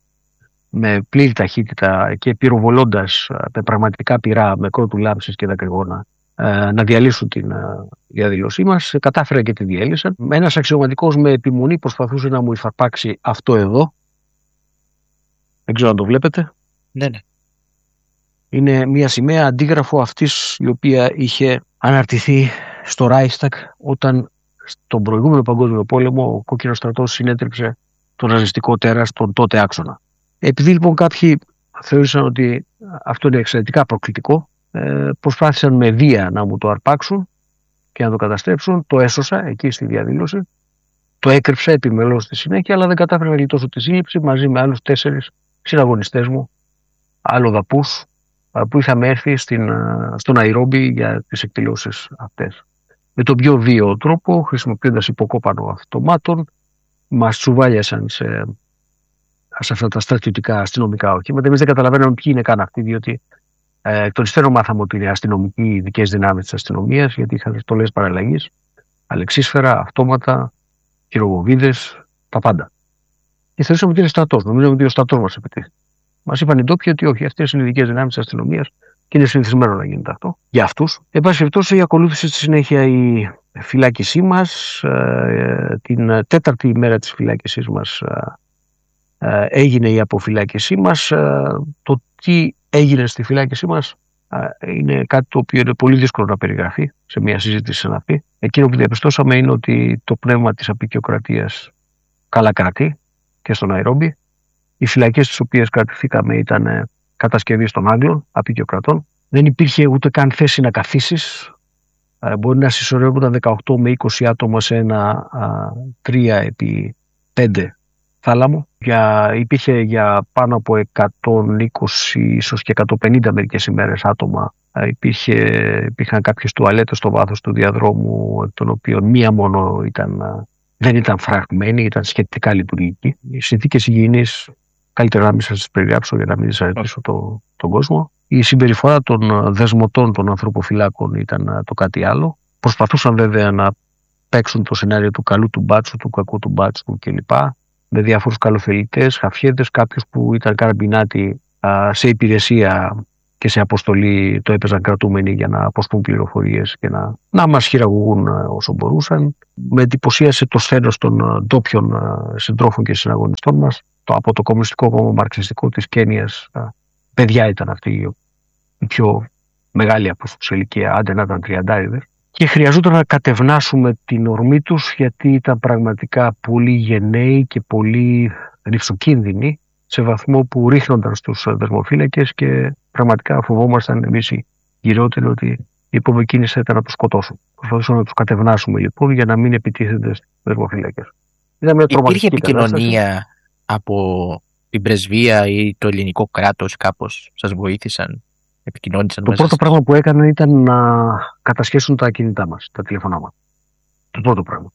με πλήρη ταχύτητα και πυροβολώντας με πραγματικά πυρά, με κρότου λάμψης και δακρυγόνα, να διαλύσουν την διαδήλωσή μας. Κατάφεραν και τη διέλυσαν. Ένας αξιωματικός με επιμονή προσπαθούσε να μου υφαρπάξει αυτό εδώ. Δεν ξέρω αν το βλέπετε. Ναι. Είναι μια σημαία αντίγραφο αυτής η οποία είχε αναρτηθεί στο Reichstag όταν στον προηγούμενο παγκόσμιο πόλεμο ο κόκκινος στρατός συνέτριψε το ναζιστικό τέρας τον τότε άξονα. Επειδή λοιπόν κάποιοι θεώρησαν ότι αυτό είναι εξαιρετικά προκλητικό, προσπάθησαν με βία να μου το αρπάξουν και να το καταστρέψουν. Το έσωσα εκεί στη διαδήλωση, το έκρυψα επιμελώς στη συνέχεια, αλλά δεν κατάφερα να γλιτώσω τη σύλληψη μαζί με άλλους 4 συναγωνιστές μου, αλλοδαπούς, που είχαμε έρθει στο Ναϊρόμπι για τις εκδηλώσεις αυτές. Με τον πιο βίαιο τρόπο, χρησιμοποιώντας υποκόπανο αυτομάτων, μας τσουβάλιασαν σε αυτά τα στρατιωτικά αστυνομικά οχήματα. Εμείς δεν καταλαβαίναμε ποιοι είναι καν αυτοί, διότι τον υστέρων μάθαμε ότι είναι αστυνομικοί ειδικές δυνάμεις της αστυνομίας, γιατί είχαν στολές παραλλαγής, αλεξίσφαιρα, αυτόματα, χειροβοβίδες, τα πάντα. Και θεωρήσαμε ότι είναι στρατός. Νομίζαμε ότι ο στρατός μας επιτίθεται. Μας είπαν οι ντόπιοι ότι όχι, αυτές είναι οι ειδικές δυνάμεις της αστυνομίας και είναι συνηθισμένο να γίνεται αυτό για αυτούς. Εν πάση περιπτώσει, ακολούθησε στη συνέχεια η φυλάκισή μας. Την 4η ημέρα της φυλάκισής μας έγινε η αποφυλάκισή μας. Το τι έγινε στη φυλάκισή μας είναι κάτι το οποίο είναι πολύ δύσκολο να περιγραφεί σε μια συζήτηση σαν αυτή. Εκείνο που διαπιστώσαμε είναι ότι το πνεύμα της απικιοκρατίας καλά κρατεί και στο Ναϊρόμπι. Οι φυλακές στις οποίες κρατηθήκαμε ήταν κατασκευής των Άγγλων απικιοκρατών. Δεν υπήρχε ούτε καν θέση να καθίσεις. Μπορεί να συσσωρεύονταν 18 με 20 άτομα σε ένα 3x5 θάλαμο. Υπήρχε για πάνω από 120 ίσως και 150 μερικές ημέρες άτομα. Υπήρχαν κάποιες τουαλέτες στο βάθος του διαδρόμου, των οποίων μία μόνο δεν ήταν φραγμένη, ήταν σχετικά λειτουργική. Οι συνθήκες υγιεινής, καλύτερα να μην σας τις περιγράψω για να μην δυσαρεστήσω τον κόσμο. Η συμπεριφορά των δεσμοτών των ανθρωποφυλάκων ήταν το κάτι άλλο. Προσπαθούσαν βέβαια να παίξουν το σενάριο του καλού του μπάτσου, του κακού του μπάτσου κλπ. με διάφορους καλοθελητές, χαφιέτες, κάποιους που ήταν καραμπινάτοι σε υπηρεσία και σε αποστολή, το έπαιζαν κρατούμενοι για να αποστούν πληροφορίες και να μας χειραγωγούν όσο μπορούσαν. Με εντυπωσίασε το σθένος των ντόπιων συντρόφων και συναγωνιστών μας. Από το Κομμουνιστικό Κόμμα Μαρξιστικό της Κένιας, παιδιά ήταν αυτοί οι πιο μεγάλοι από τους σε ηλικία, άντε να ήταν 30'. Και χρειαζόταν να κατευνάσουμε την ορμή τους, γιατί ήταν πραγματικά πολύ γενναίοι και πολύ ρηψοκίνδυνοι, σε βαθμό που ρίχνονταν στους δεσμοφύλακες και πραγματικά φοβόμασταν εμείς οι γυρότεροι ότι η επόμενη κίνηση ήταν να τους σκοτώσουν. Προσπαθούσαμε να τους κατευνάσουμε λοιπόν για να μην επιτίθενται στους δεσμοφύλακες. Υπήρχε επικοινωνία από την πρεσβεία ή το ελληνικό κράτος, κάπως σας βοήθησαν, επικοινώνησαν? Το πρώτο πράγμα που έκαναν ήταν να κατασχέσουν τα κινητά μας, τα τηλέφωνά μας. Το πρώτο πράγμα.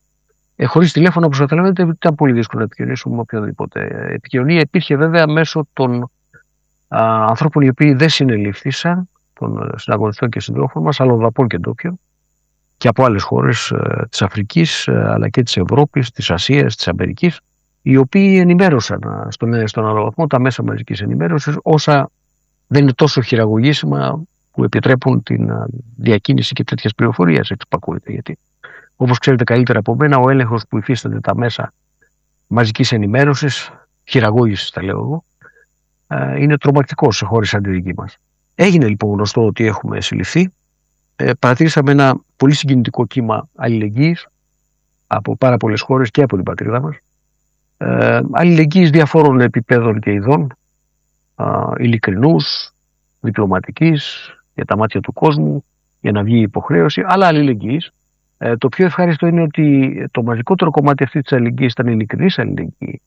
Χωρίς τηλέφωνο, όπως καταλαβαίνετε, ήταν πολύ δύσκολο να επικοινωνήσουμε με οποιοδήποτε. Επικοινωνία υπήρχε βέβαια μέσω των ανθρώπων οι οποίοι δεν συνελήφθησαν, των συναγωνιστών και συντρόφων μας, αλλοδαπών και ντόπιων, και από άλλες χώρες της Αφρικής, αλλά και της Ευρώπης, της Ασίας, της Αμερικής, οι οποίοι ενημέρωσαν στον άλλο βαθμό τα μέσα μαζικής ενημέρωσης, όσα δεν είναι τόσο χειραγωγήσιμα, που επιτρέπουν την διακίνηση και τέτοιες πληροφορίες. Εξυπακούεται, γιατί όπως ξέρετε καλύτερα από μένα, ο έλεγχος που υφίστανται τα μέσα μαζικής ενημέρωσης, χειραγώγησης τα λέω εγώ, είναι τρομακτικός σε χώρες σαν τη δική μας. Έγινε λοιπόν γνωστό ότι έχουμε συλληφθεί. Παρατήρησαμε ένα πολύ συγκινητικό κύμα αλληλεγγύης από πάρα πολλές χώρες και από την πατρίδα μας. Αλληλεγγύης διαφόρων επιπέδων και ειδών, ειλικρινούς, διπλωματικής, για τα μάτια του κόσμου, για να βγει η υποχρέωση, αλλά αλληλεγγύης. Το πιο ευχάριστο είναι ότι το μαζικότερο κομμάτι αυτής της αλληλεγγύης ήταν ειλικρινής αλληλεγγύη.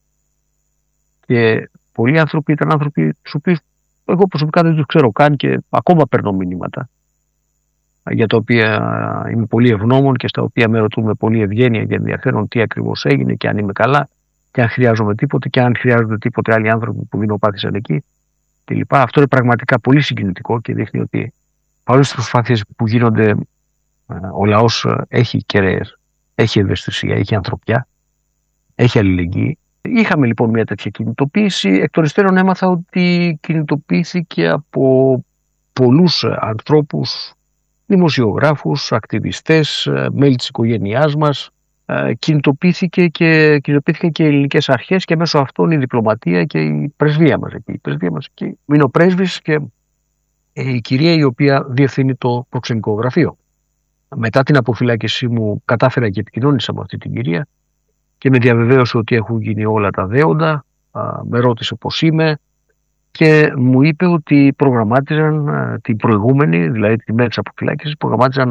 Και πολλοί άνθρωποι ήταν άνθρωποι τους οποίους εγώ προσωπικά δεν τους ξέρω καν και ακόμα παίρνω μηνύματα, για τα οποία είμαι πολύ ευγνώμων και στα οποία με ρωτούν με πολύ ευγένεια και ενδιαφέρον τι ακριβώς έγινε και αν είμαι καλά και αν χρειάζομαι τίποτε και αν χρειάζονται τίποτε άλλοι άνθρωποι που δεινοπάθησαν εκεί κλπ. Αυτό είναι πραγματικά πολύ συγκινητικό και δείχνει ότι παρόλες τις προσπάθειες που γίνονται, ο λαός έχει κεραίες, έχει ευαισθησία, έχει ανθρωπιά, έχει αλληλεγγύη. Είχαμε λοιπόν μια τέτοια κινητοποίηση. Εκ των υστέρων έμαθα ότι κινητοποιήθηκε από πολλούς ανθρώπους, δημοσιογράφους, ακτιβιστές, μέλη της οικογένειάς μας. Κινητοποιήθηκαν και οι ελληνικές αρχές και μέσω αυτών η διπλωματία και η πρεσβεία μας εκεί. Η πρεσβεία μας εκεί είναι ο πρέσβης και η κυρία η οποία διευθύνει το προξενικό γραφείο. Μετά την αποφυλάκησή μου κατάφερα και επικοινώνησα με αυτή την κυρία και με διαβεβαίωσε ότι έχουν γίνει όλα τα δέοντα, με ρώτησε πώς είμαι και μου είπε ότι προγραμμάτιζαν την προηγούμενη, δηλαδή τη μέρα της αποφυλάκησης, προγραμμάτιζαν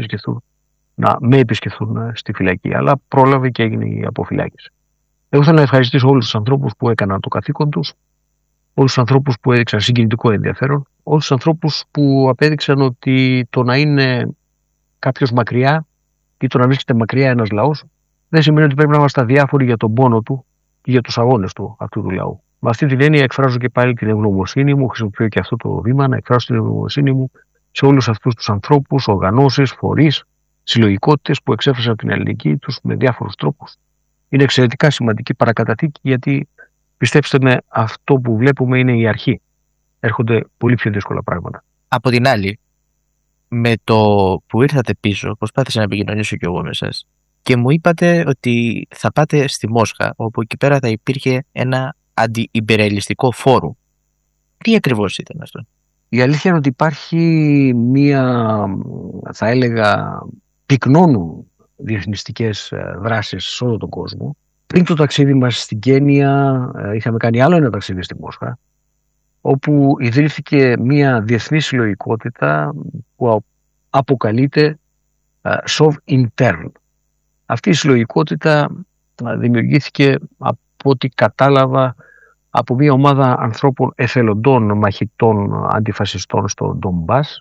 να με επισκεφθούν στη φυλακή, αλλά πρόλαβε και έγινε η αποφυλάκηση. Εγώ θέλω να ευχαριστήσω όλους τους ανθρώπους που έκαναν το καθήκον τους, όλους τους ανθρώπους που έδειξαν συγκινητικό ενδιαφέρον, όλους τους ανθρώπους που απέδειξαν ότι το να είναι κάποιος μακριά ή το να βρίσκεται μακριά ένας λαός δεν σημαίνει ότι πρέπει να είμαστε αδιάφοροι για τον πόνο του και για τους αγώνες του αυτού του λαού. Με αυτή την έννοια εκφράζω και πάλι την ευγνωμοσύνη μου, χρησιμοποιώ και αυτό το βήμα να εκφράσω την ευγνωμοσύνη μου σε όλους αυτούς τους ανθρώπους, οργανώσεις, φορείς, συλλογικότητες που εξέφρασαν την αλληλεγγύη τους με διάφορους τρόπους. Είναι εξαιρετικά σημαντική παρακαταθήκη, γιατί πιστέψτε με, αυτό που βλέπουμε είναι η αρχή. Έρχονται πολύ πιο δύσκολα πράγματα. Από την άλλη, με το που ήρθατε πίσω, προσπάθησα να επικοινωνήσω κι εγώ με εσάς και μου είπατε ότι θα πάτε στη Μόσχα, όπου εκεί πέρα θα υπήρχε ένα αντιιμπεριαλιστικό φόρουμ. Τι ακριβώς ήταν αυτό? Η αλήθεια είναι ότι υπάρχει μία, θα έλεγα, πυκνώνουν διεθνιστικές δράσεις σε όλο τον κόσμο. Πριν το ταξίδι μας στην Κένια είχαμε κάνει άλλο ένα ταξίδι στη Μόσχα, όπου ιδρύθηκε μία διεθνή συλλογικότητα που αποκαλείται Sovintern. Αυτή η συλλογικότητα δημιουργήθηκε, από ό,τι κατάλαβα, από μια ομάδα ανθρώπων εθελοντών μαχητών αντιφασιστών στο Ντομπάς,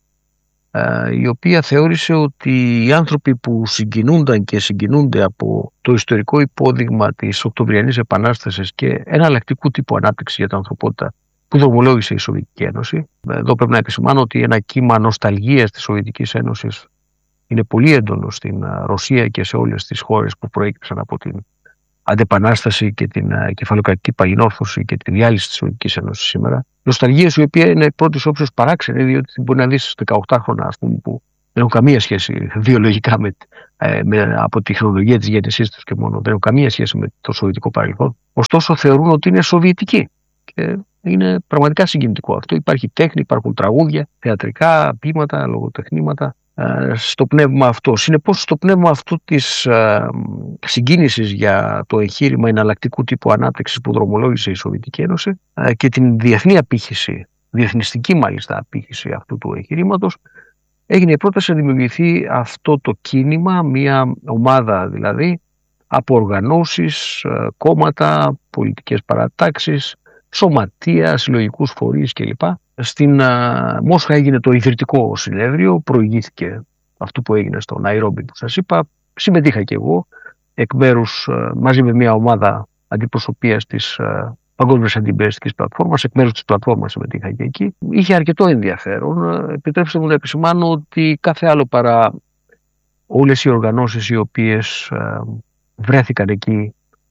η οποία θεώρησε ότι οι άνθρωποι που συγκινούνταν και συγκινούνται από το ιστορικό υπόδειγμα της Οκτωβριανής Επανάστασης και εναλλακτικού τύπου ανάπτυξη για την ανθρωπότητα που δρομολόγησε η Σοβιετική Ένωση. Εδώ πρέπει να επισημάνω ότι ένα κύμα νοσταλγίας της Σοβιετικής Ένωσης είναι πολύ έντονο στην Ρωσία και σε όλες τις χώρες που προέκυψαν από την αντεπανάσταση και την κεφαλοκρατική παγινόρθωση και τη διάλυση της Σοβιετικής Ένωσης σήμερα. Νοσταλγίες η οποία είναι πρώτης όψεως παράξενη, διότι μπορεί να δεις 18 χρόνια, ας πούμε, που δεν έχουν καμία σχέση βιολογικά από τη χρονολογία της γέννησής τους και μόνο, δεν έχουν καμία σχέση με το σοβιετικό παρελθόν. Ωστόσο θεωρούν ότι είναι σοβιετικοί. Και είναι πραγματικά συγκινητικό αυτό. Υπάρχει τέχνη, υπάρχουν τραγούδια, θεατρικά, ποίηματα, λογοτεχνήματα στο πνεύμα αυτό. Συνεπώς, στο πνεύμα αυτό της συγκίνησης για το εγχείρημα εναλλακτικού τύπου ανάπτυξης που δρομολόγησε η Σοβιετική Ένωση και την διεθνή απήχηση, διεθνιστική μάλιστα απήχηση αυτού του εγχειρήματος, έγινε η πρόταση να δημιουργηθεί αυτό το κίνημα, μια ομάδα δηλαδή από οργανώσεις, κόμματα, πολιτικές παρατάξεις, σωματεία, συλλογικούς φορείς κλπ. Στην Μόσχα έγινε το ιδρυτικό συνέδριο, προηγήθηκε αυτό που έγινε στο Ναϊρόμπι που σας είπα. Συμμετείχα και εγώ εκ μέρους, μαζί με μια ομάδα αντιπροσωπείας της Παγκόσμιας Αντιπεριστικής Πλατφόρμας, εκ μέρους της πλατφόρμας συμμετείχα και εκεί. Είχε αρκετό ενδιαφέρον. Επιτρέψτε μου να επισημάνω ότι κάθε άλλο παρά όλες οι οργανώσεις οι οποίες βρέθηκαν εκεί,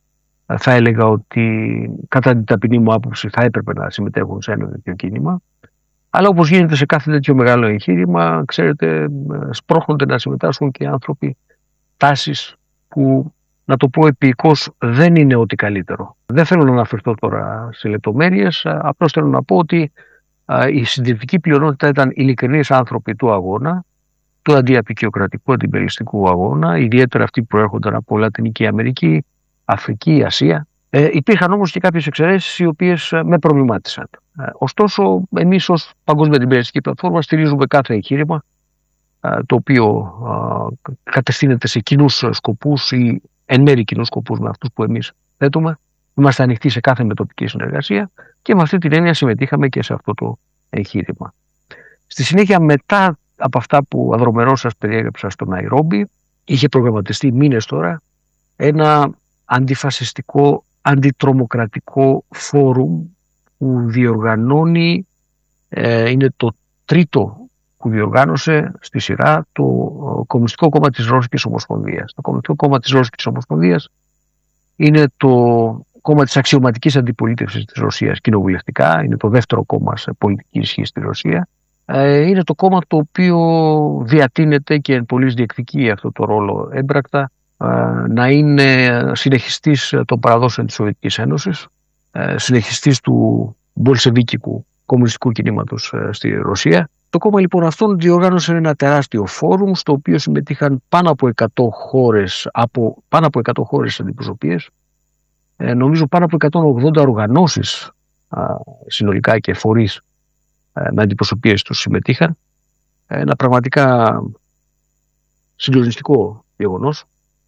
θα έλεγα ότι κατά την ταπεινή μου άποψη θα έπρεπε να συμμετέχουν σε ένα τέτοιο κίνημα. Αλλά όπως γίνεται σε κάθε τέτοιο μεγάλο εγχείρημα, ξέρετε, σπρώχνονται να συμμετάσχουν και άνθρωποι τάσεις που, να το πω επικώς, δεν είναι ό,τι καλύτερο. Δεν θέλω να αναφερθώ τώρα σε λεπτομέρειες, απλώς θέλω να πω ότι η συντηρητική πλειονότητα ήταν ειλικρινείς άνθρωποι του αγώνα, του αντιαπικιοκρατικού, αντιπεριστικού αγώνα, ιδιαίτερα αυτοί που προέρχονταν από Λατινική Αμερική, Αφρική, Ασία. Υπήρχαν όμως και κάποιες εξαιρέσεις οι οποίες με προβλημάτισαν. Ωστόσο, εμείς ως Παγκόσμια Αντιπεριστική Πλατφόρμα στηρίζουμε κάθε εγχείρημα το οποίο κατευθύνεται σε κοινούς σκοπούς ή εν μέρει κοινούς σκοπούς με αυτούς που εμείς θέτουμε. Είμαστε ανοιχτοί σε κάθε μετοπική συνεργασία και με αυτή την έννοια συμμετείχαμε και σε αυτό το εγχείρημα. Στη συνέχεια, μετά από αυτά που αδρομερώς σας περιέγραψα στο Ναϊρόμπι, είχε προγραμματιστεί μήνες τώρα ένα αντιφασιστικό, αντιτρομοκρατικό φόρουμ που διοργανώνει, είναι το τρίτο που διοργάνωσε στη σειρά, το Κομμουνιστικό Κόμμα της Ρώσικης Ομοσπονδίας. Το Κομμουνιστικό Κόμμα της Ρώσικης Ομοσπονδίας είναι το κόμμα της αξιωματικής αντιπολίτευσης της Ρωσίας κοινοβουλευτικά, είναι το δεύτερο κόμμα σε πολιτική ισχύ στη Ρωσία. Είναι το κόμμα το οποίο διατείνεται και εν πολλοίς διεκδικεί αυτό το ρόλο έμπρακτα, να είναι συνεχιστής των παραδόσεων της Σοβιετικής Ένωσης, συνεχιστής του μπολσεβίκικου κομμουνιστικού κινήματος στη Ρωσία. Το κόμμα λοιπόν αυτόν διοργάνωσε ένα τεράστιο φόρουμ στο οποίο συμμετείχαν πάνω από 100 χώρες αντιπροσωπείες, νομίζω πάνω από 180 οργανώσεις συνολικά και φορείς με αντιπροσωπείες τους συμμετείχαν. Ένα πραγματικά συγκλονιστικό γεγονός.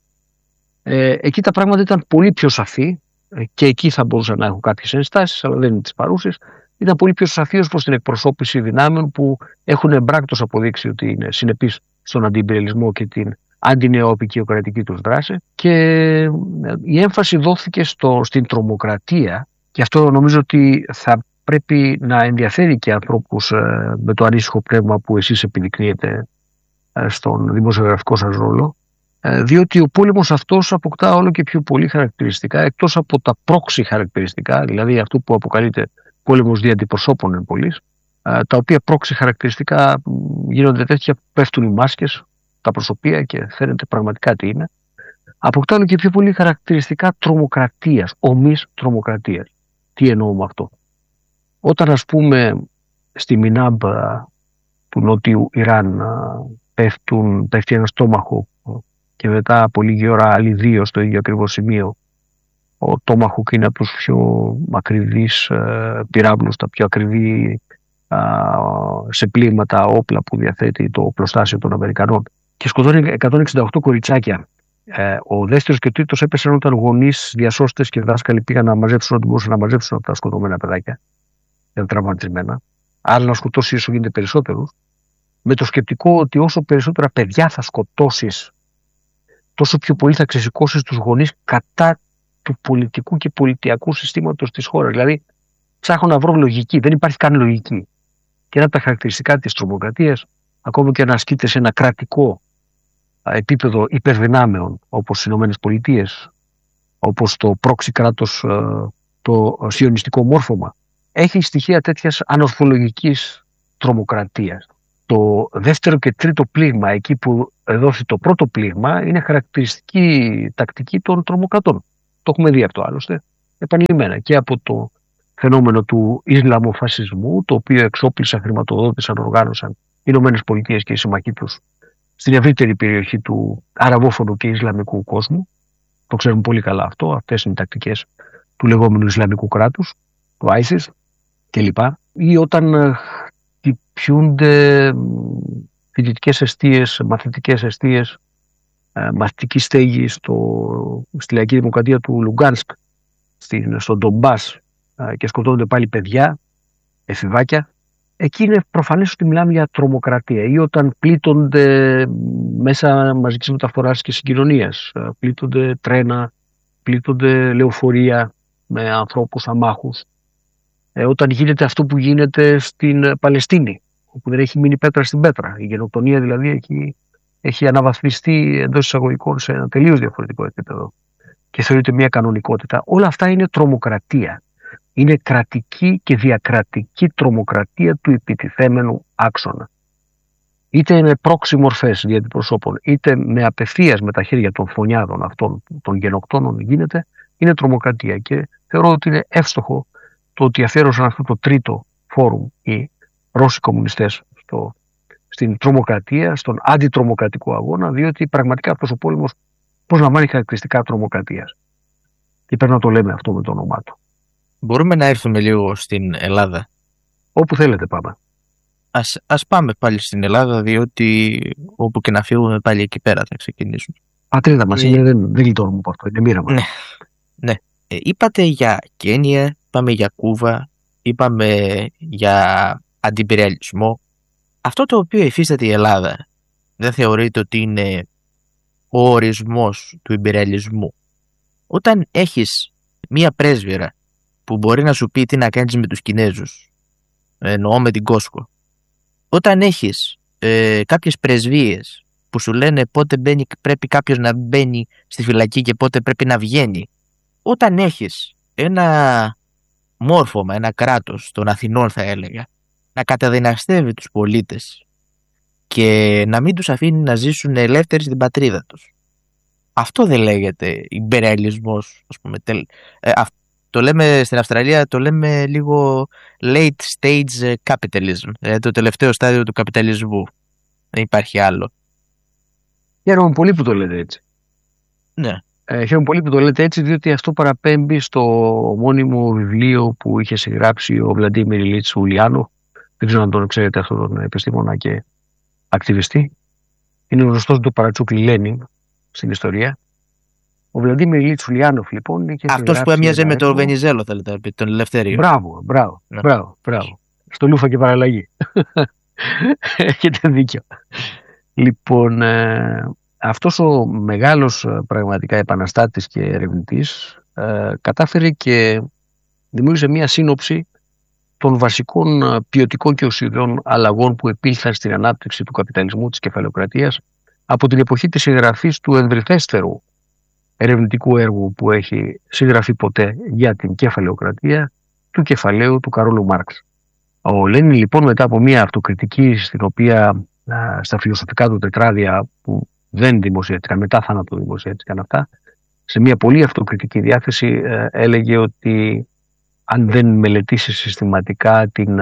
Εκεί τα πράγματα ήταν πολύ πιο σαφή και εκεί θα μπορούσαν να έχουν κάποιες ενστάσεις, αλλά δεν είναι τις παρούσες. Ήταν πολύ πιο σαφή ως προς την εκπροσώπηση δυνάμεων που έχουν εμπράκτως αποδείξει ότι είναι συνεπείς στον αντιυμπεριαλισμό και την αντινεοαπικιοκρατική τους δράση. Και η έμφαση δόθηκε στην τρομοκρατία, και αυτό νομίζω ότι θα πρέπει να ενδιαφέρει και ανθρώπους με το ανήσυχο πνεύμα που εσείς επιδεικνύετε στον δημοσιογραφικό σας ρόλο, διότι ο πόλεμος αυτός αποκτά όλο και πιο πολύ χαρακτηριστικά, εκτός από τα πρόξι χαρακτηριστικά, δηλαδή αυτό που αποκαλείται πόλεμος δια αντιπροσώπων εν πολλοίς, τα οποία πρόξι χαρακτηριστικά γίνονται τέτοια που πέφτουν οι μάσκες, τα προσωπία και φαίνεται πραγματικά τι είναι, αποκτά όλο και πιο πολύ χαρακτηριστικά τρομοκρατίας, ομής τρομοκρατίας. Τι εννοώ με αυτό? Όταν, ας πούμε, στη Μινάμπ του νότιου Ιράν πέφτει ένα στόμαχο και μετά από λίγη ώρα άλλοι δύο στο ίδιο ακριβώς σημείο, ο Τόμαχουκ είναι από τους πιο ακριβείς πυράβλους, τα πιο ακριβή σε πλήγματα όπλα που διαθέτει το οπλοστάσιο των Αμερικανών, και σκοτώνει 168 κοριτσάκια. Ο δεύτερος και ο τρίτος έπεσαν όταν γονείς, διασώστες και δάσκαλοι πήγαν να μαζέψουν ό,τι μπορούσαν να μαζέψουν από τα σκοτωμένα παιδάκια, τα τραυματισμένα. Άρα να σκοτώσει όσο γίνεται περισσότερους, με το σκεπτικό ότι όσο περισσότερα παιδιά θα σκοτώσεις, τόσο πιο πολύ θα ξεσηκώσεις τους γονείς κατά του πολιτικού και πολιτιακού συστήματος της χώρας. Δηλαδή, ψάχνω να βρω λογική. Δεν υπάρχει καν λογική. Και ένα από τα χαρακτηριστικά της τρομοκρατίας, ακόμα και να ασκείται σε ένα κρατικό επίπεδο υπερδυνάμεων, όπως οι Ηνωμένες Πολιτείες, όπως το πρόξι κράτος, το σιωνιστικό μόρφωμα, έχει στοιχεία τέτοιας ανορθολογικής τρομοκρατίας. Το δεύτερο και τρίτο πλήγμα, εκεί που δώσει το πρώτο πλήγμα, είναι χαρακτηριστική τακτική των τρομοκρατών. Το έχουμε δει αυτό άλλωστε επανειλημμένα και από το φαινόμενο του Ισλαμοφασισμού, το οποίο εξόπλισαν, χρηματοδότησαν, οργάνωσαν οι Ηνωμένες Πολιτείες και οι συμμαχοί τους στην ευρύτερη περιοχή του αραβόφωνου και ισλαμικού κόσμου. Το ξέρουμε πολύ καλά αυτό. Αυτές είναι οι τακτικές του λεγόμενου Ισλαμικού κράτους, του ISIS κλπ. Ή όταν χτυπιούνται φοιτητικές εστίες, μαθητικές εστίες, μαθητική στέγη στη λαϊκή δημοκρατία του Λουγκάνσκ, στον Ντομπάς, και σκοτώνονται πάλι παιδιά, εφηβάκια. Εκεί είναι προφανές ότι μιλάμε για τρομοκρατία. Ή όταν πλήττονται μέσα μαζικής μεταφοράς και συγκοινωνίας, πλήττονται τρένα, πλήττονται λεωφορεία με ανθρώπους αμάχους. Όταν γίνεται αυτό που γίνεται στην Παλαιστίνη, όπου δεν έχει μείνει πέτρα στην πέτρα. Η γενοκτονία δηλαδή έχει αναβαθμιστεί εντός εισαγωγικών σε ένα τελείως διαφορετικό επίπεδο και θεωρείται μια κανονικότητα. Όλα αυτά είναι τρομοκρατία. Είναι κρατική και διακρατική τρομοκρατία του επιτιθέμενου άξονα. Είτε με πρόξι μορφές δια αντιπροσώπων, είτε με απευθείας με τα χέρια των φωνιάδων αυτών των γενοκτώνων γίνεται, είναι τρομοκρατία. Και θεωρώ ότι είναι εύστοχο το ότι αφιέρωσαν αυτό το τρίτο φόρουμ οι Ρώσοι κομμουνιστές στην τρομοκρατία, στον αντιτρομοκρατικό αγώνα, διότι πραγματικά αυτός ο πόλεμος προσλαμβάνει χαρακτηριστικά τρομοκρατίας. Και πρέπει να το λέμε αυτό με το όνομά του. Μπορούμε να έρθουμε λίγο στην Ελλάδα? Όπου θέλετε πάμε. Ας πάμε πάλι στην Ελλάδα, διότι όπου και να φύγουμε πάλι εκεί πέρα θα ξεκινήσουμε. Πατρίδα μας είναι, δεν γλιτώνουμε από αυτό, είναι μοίρα μας. Ναι. Είπατε για Κένια, είπαμε για Κούβα, είπαμε για αντιπεριαλισμό. Αυτό το οποίο υφίσταται η Ελλάδα δεν θεωρείτε ότι είναι ο ορισμός του ιμπεριαλισμού? Όταν έχεις μία πρέσβυρα που μπορεί να σου πει τι να κάνεις με τους Κινέζους, εννοώ με την Κόσκο, όταν έχεις κάποιες πρεσβείες που σου λένε πότε πρέπει κάποιος να μπαίνει στη φυλακή και πότε πρέπει να βγαίνει, όταν έχεις ένα μόρφωμα, ένα κράτος των Αθηνών θα έλεγα, να καταδυναστεύει τους πολίτες και να μην τους αφήνει να ζήσουν ελεύθεροι στην πατρίδα τους, αυτό δεν λέγεται ιμπεριαλισμός, ας πούμε? Το λέμε στην Αυστραλία, το λέμε λίγο late stage capitalism, το τελευταίο στάδιο του καπιταλισμού. Δεν υπάρχει άλλο. Χαίρομαι πολύ που το λέτε έτσι. Ναι. Χαίρομαι πολύ που το λέτε έτσι, διότι αυτό παραπέμπει στο μόνιμο βιβλίο που είχε συγγράψει ο Βλαντίμιρ Ιλίτς Ουλιάνοφ. Δεν ξέρω αν τον ξέρετε αυτόν τον επιστήμονα και ακτιβιστή. Είναι γνωστός του Παρατσούκλι Λένιν στην ιστορία. Ο Βλαντίμιρ Ιλίτς Ουλιάνοφ λοιπόν είχε αυτός που έμοιαζε με τον Βενιζέλο, θέλετε να πει, τον Ελευθέριο. Μπράβο. Στο Λούφα και παραλλαγή. Έχετε δίκιο. Λοιπόν, αυτός ο μεγάλος πραγματικά επαναστάτης και ερευνητής κατάφερε και δημιούργησε μία σύνοψη των βασικών ποιοτικών και ουσιωδών αλλαγών που επήλθαν στην ανάπτυξη του καπιταλισμού, της κεφαλαιοκρατίας, από την εποχή της συγγραφής του εμβριθέστερου ερευνητικού έργου που έχει συγγραφεί ποτέ για την κεφαλαιοκρατία, του κεφαλαίου του Καρόλου Μάρξ. Ο Λένιν λοιπόν, μετά από μια αυτοκριτική στην οποία στα φιλοσοφικά του τετράδια που δεν δημοσιεύτηκαν, μετά θάνατο δημοσιεύτηκαν αυτά, σε μια πολύ αυτοκριτική διάθεση έλεγε ότι αν δεν μελετήσει συστηματικά την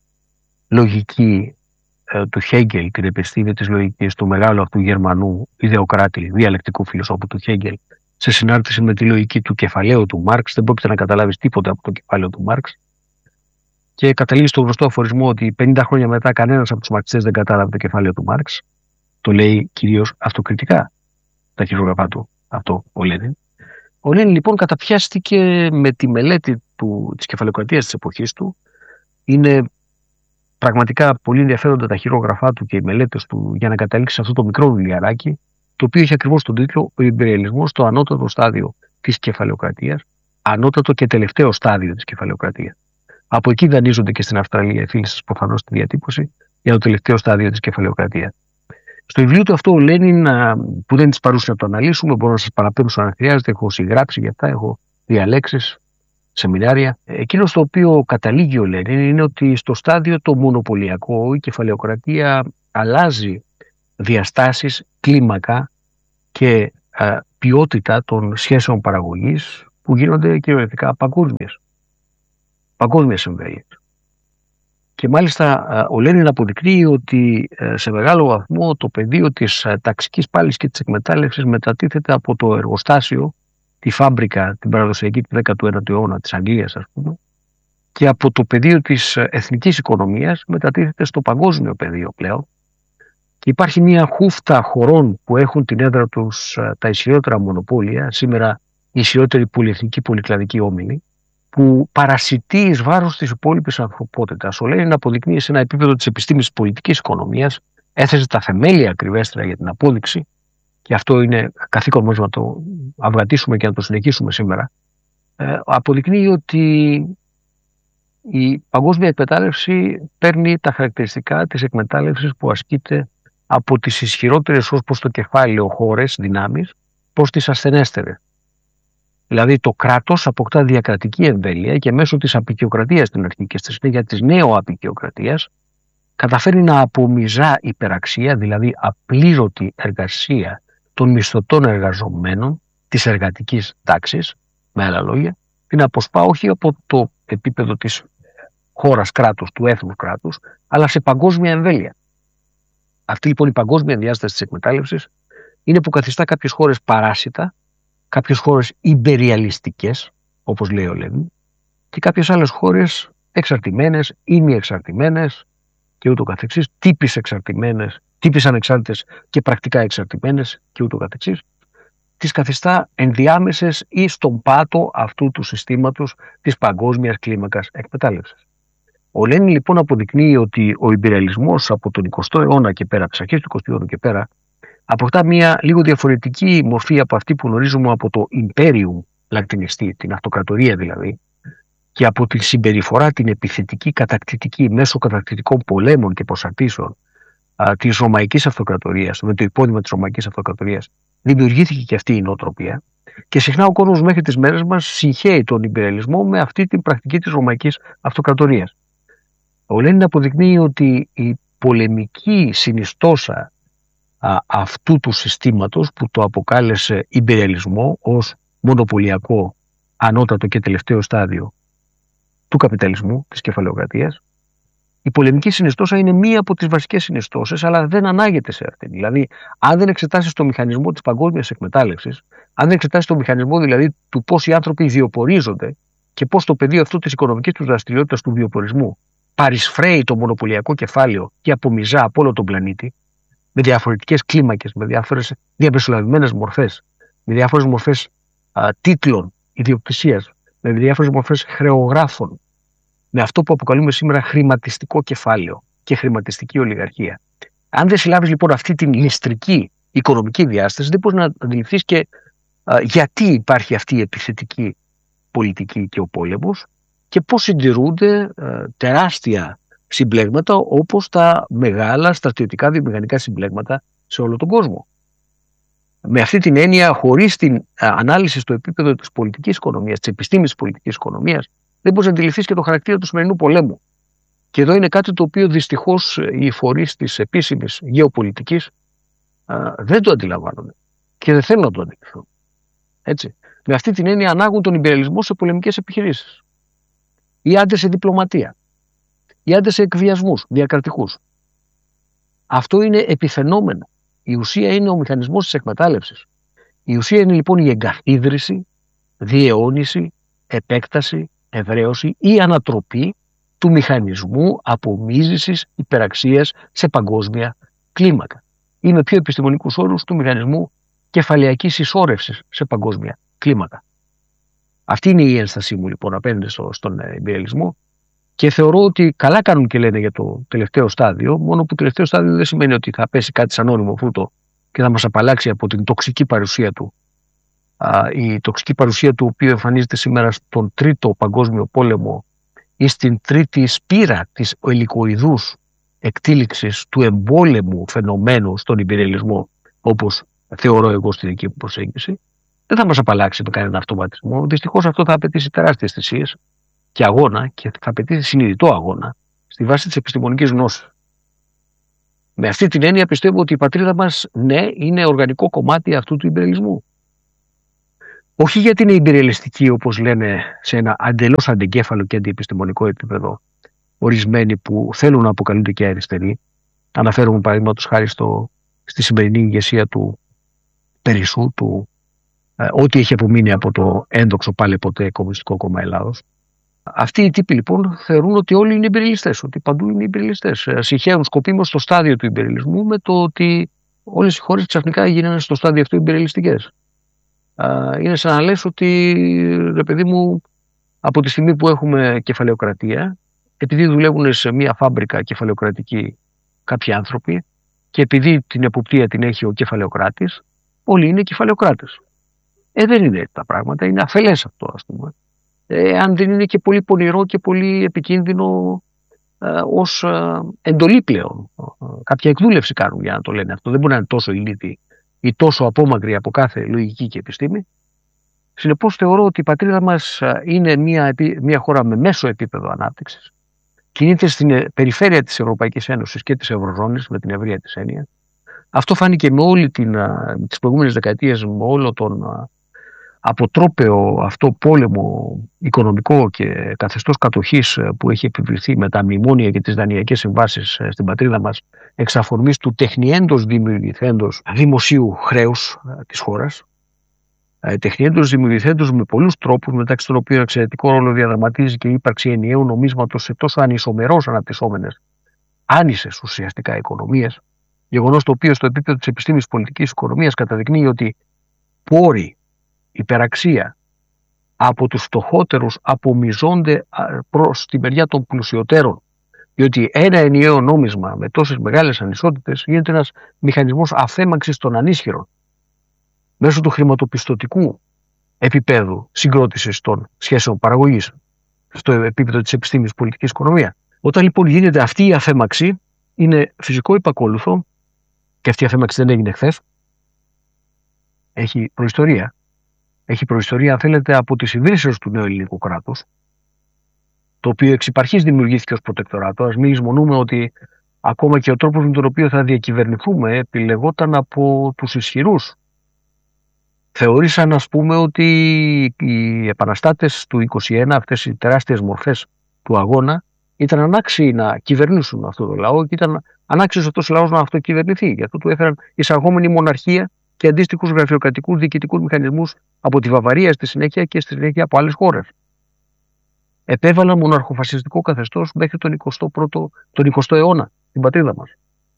λογική του Χέγκελ, την επιστήμη της λογικής του μεγάλου αυτού Γερμανού ιδεοκράτη, διαλεκτικού φιλοσόφου του Χέγκελ, σε συνάρτηση με τη λογική του κεφαλαίου του Μάρξ, δεν πρόκειται να καταλάβεις τίποτα από το κεφάλαιο του Μάρξ. Και καταλήγει στο γνωστό αφορισμό ότι 50 χρόνια μετά κανένας από τους μαρξιστές δεν κατάλαβε το κεφάλαιο του Μάρξ. Το λέει κυρίως αυτοκριτικά τα χειρόγραφά του αυτό ο Λένιν. Ο Λένιν λοιπόν καταπιάστηκε με τη μελέτη της κεφαλαιοκρατίας της εποχής του. Είναι πραγματικά πολύ ενδιαφέροντα τα χειρόγραφά του και οι μελέτες του για να καταλήξει σε αυτό το μικρό βιβλιαράκι, το οποίο έχει ακριβώς τον τίτλο «Ο Ιμπεριαλισμός στο ανώτατο στάδιο της κεφαλαιοκρατίας», ανώτατο και τελευταίο στάδιο της κεφαλαιοκρατίας. Από εκεί δανείζονται και στην Αυστραλία οι φίλοι σας προφανώς στη διατύπωση για το τελευταίο στάδιο της κεφαλαιοκρατίας. Στο βιβλίο του αυτό ο Λένιν, που δεν της παρούσε να το αναλύσουμε, μπορώ να σας παραπέμψω αν χρειάζεται, έχω συγγράψει για αυτά, έχω διαλέξεις, σεμινάρια. Εκείνο στο οποίο καταλήγει ο Λένιν είναι ότι στο στάδιο το μονοπωλιακό, η κεφαλαιοκρατία αλλάζει διαστάσεις, κλίμακα και ποιότητα των σχέσεων παραγωγής που γίνονται κυριολεκτικά παγκόσμιες εμβέλειες. Και μάλιστα ο Λένιν αποδεικνύει ότι σε μεγάλο βαθμό το πεδίο της ταξικής πάλης και της εκμετάλλευσης μετατίθεται από το εργοστάσιο, τη φάμπρικα, την παραδοσιακή του 19ου αιώνα της Αγγλίας, ας πούμε, και από το πεδίο της εθνικής οικονομίας μετατίθεται στο παγκόσμιο πεδίο πλέον. Και υπάρχει μια χούφτα χωρών που έχουν την έδρα τους τα ισχυρότερα μονοπόλια, σήμερα η ισχυρότερη πολυεθνική πολυκλαδική όμιλη, που παρασιτεί εις βάρος της υπόλοιπης ανθρωπότητας. Ο Λένιν αποδεικνύει σε ένα επίπεδο της επιστήμης της πολιτικής οικονομίας, έθεσε τα θεμέλια ακριβέστερα για την απόδειξη, και αυτό είναι καθήκον μας να το αυγατήσουμε και να το συνεχίσουμε σήμερα. Αποδεικνύει ότι η παγκόσμια εκμετάλλευση παίρνει τα χαρακτηριστικά της εκμετάλλευσης που ασκείται από τις ισχυρότερες ως προς το κεφάλαιο χώρες, δυνάμεις, προς τις ασθενέστερες. Δηλαδή το κράτος αποκτά διακρατική εμβέλεια και μέσω της αποικιοκρατίας στην αρχή και στη συνέχεια της νέο-αποικιοκρατίας καταφέρει να απομυζά υπεραξία, δηλαδή απλήρωτη εργασία των μισθωτών εργαζομένων της εργατικής τάξης, με άλλα λόγια, την αποσπά όχι από το επίπεδο της χώρας κράτους, του έθνους κράτους, αλλά σε παγκόσμια εμβέλεια. Αυτή λοιπόν η παγκόσμια διάσταση της εκμετάλλευσης είναι που καθιστά κάποιες χώρες παράσιτα, κάποιες χώρες ιμπεριαλιστικές, όπως λέει ο Λένιν, και κάποιες άλλες χώρες εξαρτημένες ή μη εξαρτημένες και ούτω καθεξής, τύπης εξαρτημένες, τύπης ανεξάρτητες και πρακτικά εξαρτημένες και ούτω καθεξής, τις καθιστά ενδιάμεσες ή στον πάτο αυτού του συστήματος της παγκόσμιας κλίμακας εκμετάλλευσης. Ο Λένιν λοιπόν αποδεικνύει ότι ο ιμπεριαλισμός από τον 20ο αιώνα και πέρα, από τις αρχές του 20ου αιώνα και πέρα, αποκτά μια λίγο διαφορετική μορφή από αυτή που γνωρίζουμε από το Imperium λατινιστή, την αυτοκρατορία δηλαδή, και από τη συμπεριφορά την επιθετική κατακτητική μέσω κατακτητικών πολέμων και προσαρτήσεων της Ρωμαϊκής Αυτοκρατορίας, με το υπόδειγμα της Ρωμαϊκής Αυτοκρατορίας, δημιουργήθηκε και αυτή η νοοτροπία. Και συχνά ο κόσμος μέχρι τις μέρες μας συγχαίει τον ιμπεριαλισμό με αυτή την πρακτική της Ρωμαϊκής Αυτοκρατορίας. Ο Λένιν αποδεικνύει ότι η πολεμική συνιστόσα αυτού του συστήματος, που το αποκάλεσε ιμπεριαλισμό ως μονοπωλιακό ανώτατο και τελευταίο στάδιο του καπιταλισμού, της κεφαλαιοκρατίας, η πολεμική συνιστόσα είναι μία από τις βασικές συνιστώσεις, αλλά δεν ανάγεται σε αυτή. Δηλαδή, αν δεν εξετάσεις το μηχανισμό της παγκόσμιας εκμετάλλευσης, αν δεν εξετάσεις το μηχανισμό δηλαδή του πώς οι άνθρωποι βιοπορίζονται και πώς το πεδίο αυτό της οικονομικής τους δραστηριότητας του βιοπορισμού παρισφραίει το μονοπωλιακό κεφάλαιο και απομυζά από όλο τον πλανήτη, με διαφορετικές κλίμακες, με διάφορες διαμεσολαβημένες μορφές, με διάφορες μορφές τίτλων ιδιοκτησίας, με διάφορες μορφές χρεογράφων, με αυτό που αποκαλούμε σήμερα χρηματιστικό κεφάλαιο και χρηματιστική ολιγαρχία. Αν δεν συλλάβεις λοιπόν αυτή την ληστρική οικονομική διάσταση, δεν μπορείς να αντιληφθείς και γιατί υπάρχει αυτή η επιθετική πολιτική και ο πόλεμος και πώς συντηρούνται τεράστια συμπλέγματα όπως τα μεγάλα στρατιωτικά βιομηχανικά συμπλέγματα σε όλο τον κόσμο. Με αυτή την έννοια, χωρίς την ανάλυση στο επίπεδο της πολιτικής οικονομίας, της επιστήμης της πολιτικής οικονομίας, δεν μπορείς να αντιληφθείς και το χαρακτήρα του σημερινού πολέμου. Και εδώ είναι κάτι το οποίο δυστυχώς οι φορείς της επίσημης γεωπολιτικής δεν το αντιλαμβάνονται και δεν θέλουν να το αντιληφθούν. Έτσι. Με αυτή την έννοια ανάγουν τον ιμπεριαλισμό σε πολεμικές επιχειρήσεις ή άντε σε διπλωματία ή άντε σε εκβιασμούς διακρατικούς. Αυτό είναι επιφαινόμενο. Η ουσία είναι ο μηχανισμός της εκμετάλλευσης. Η ουσία είναι λοιπόν η εγκαθίδρυση, διαιώνιση, επέκταση, ευραίωση ή ανατροπή του μηχανισμού απομίζησης υπεραξίας σε παγκόσμια κλίμακα. Ή με πιο επιστημονικούς όρους του μηχανισμού κεφαλαιακής ισόρευσης σε παγκόσμια κλίμακα. Αυτή είναι η ένστασή μου λοιπόν απέναντι στον ιμπεριαλισμό και θεωρώ ότι καλά κάνουν και λένε για το τελευταίο στάδιο, μόνο που το τελευταίο στάδιο δεν σημαίνει ότι θα πέσει κάτι σαν όριμο φρούτο και θα μας απαλλάξει από την τοξική παρουσία του. Η τοξική παρουσία του οποίου εμφανίζεται σήμερα στον Τρίτο Παγκόσμιο Πόλεμο ή στην τρίτη σπήρα της ελικοειδούς εκτήλιξης του εμπόλεμου φαινομένου στον υπηρελισμό, όπως θεωρώ εγώ στην δική μου προσέγγιση, δεν θα μας απαλλάξει με κανένα αυτοματισμό. Δυστυχώς αυτό θα απαιτήσει τεράστιες θυσίες και αγώνα, και θα απαιτήσει συνειδητό αγώνα στη βάση της επιστημονικής γνώσης. Με αυτή την έννοια πιστεύω ότι η πατρίδα μας, ναι, είναι οργανικό κομμάτι αυτού του υπηρελισμού. Όχι γιατί είναι υπηρελιστική, όπως λένε σε ένα εντελώς αντικέφαλο και αντιεπιστημονικό επίπεδο ορισμένοι που θέλουν να αποκαλούνται και αριστεροί. Αναφέρομαι παραδείγματος χάρη στη σημερινή ηγεσία του Περισσού, ό,τι έχει απομείνει από το ένδοξο πάλι ποτέ Κομμουνιστικό Κόμμα Ελλάδος. Αυτοί οι τύποι λοιπόν θεωρούν ότι όλοι είναι υπηρελιστές, ότι παντού είναι υπηρελιστές. Συγχαίρουν σκοπίμως στο στάδιο του υπηρελισμού με το ότι όλες οι χώρες ξαφνικά έγιναν στο στάδιο αυτό υπηρελιστικές. Είναι σαν να λες ότι, ρε παιδί μου, από τη στιγμή που έχουμε κεφαλαιοκρατία, επειδή δουλεύουν σε μια φάμπρικα κεφαλαιοκρατική κάποιοι άνθρωποι και επειδή την εποπτεία την έχει ο κεφαλαιοκράτης, όλοι είναι κεφαλαιοκράτες. Δεν είναι έτσι τα πράγματα, είναι αφελές αυτό, ας πούμε. Αν δεν είναι και πολύ πονηρό και πολύ επικίνδυνο ως εντολή πλέον. Κάποια εκδούλευση κάνουν για να το λένε αυτό. Δεν μπορεί να είναι τόσο ηλίθιοι ή τόσο απόμακροι από κάθε λογική και επιστήμη. Συνεπώς θεωρώ ότι η πατρίδα μας είναι μια χώρα με μέσο επίπεδο ανάπτυξης. Κινείται στην περιφέρεια της Ευρωπαϊκής Ένωσης και της Ευρωζώνης με την ευρεία της έννοια. Αυτό φάνηκε με όλη τις προηγούμενες δεκαετίες, με όλο τον αποτρόπαιο αυτό πόλεμο οικονομικό και καθεστώς κατοχής που έχει επιβληθεί με τα μνημόνια και τις δανειακές συμβάσεις στην πατρίδα μας, εξ αφορμής του τεχνιέντος δημιουργηθέντος δημοσίου χρέους της χώρας. Τεχνιέντος δημιουργηθέντος με πολλούς τρόπους, μεταξύ των οποίων εξαιρετικό ρόλο διαδραματίζει και η ύπαρξη ενιαίου νομίσματος σε τόσο ανισομερώς αναπτυσσόμενες, άνισες ουσιαστικά οικονομίες. Γεγονός το οποίο στο επίπεδο της επιστήμης πολιτικής οικονομίας καταδεικνύει ότι πόροι, υπεραξία από τους φτωχότερους απομυζώνται προς τη μεριά των πλουσιωτέρων, διότι ένα ενιαίο νόμισμα με τόσες μεγάλες ανισότητες γίνεται ένας μηχανισμός αφέμαξης των ανίσχυρων μέσω του χρηματοπιστωτικού επίπεδου συγκρότησης των σχέσεων παραγωγής στο επίπεδο της επιστήμης πολιτικής οικονομίας. Όταν λοιπόν γίνεται αυτή η αφέμαξη, είναι φυσικό υπακόλουθο, και αυτή η αφέμαξη δεν έγινε χθες, έχει προϊστορία. Έχει προϊστορία, αν θέλετε, από τις ιδρύσεις του νέου ελληνικού κράτους, το οποίο εξ υπαρχής δημιουργήθηκε ως προτεκτοράτο. Ας μην λησμονούμε ότι ακόμα και ο τρόπος με τον οποίο θα διακυβερνηθούμε επιλεγόταν από τους ισχυρούς. Θεώρησαν, ας πούμε, ότι οι επαναστάτες του 1921, αυτές οι τεράστιες μορφές του αγώνα, ήταν ανάξιοι να κυβερνήσουν αυτό το λαό και ήταν ανάξιος αυτός ο λαός να αυτοκυβερνηθεί. Γι' αυτό του έφεραν εισαγόμενη μοναρχία και αντίστοιχους γραφειοκρατικούς διοικητικούς μηχανισμούς από τη Βαβαρία στη συνέχεια και στη συνέχεια από άλλες χώρες. Επέβαλαν μοναρχοφασιστικό καθεστώς μέχρι τον 20ο αιώνα στην πατρίδα μας.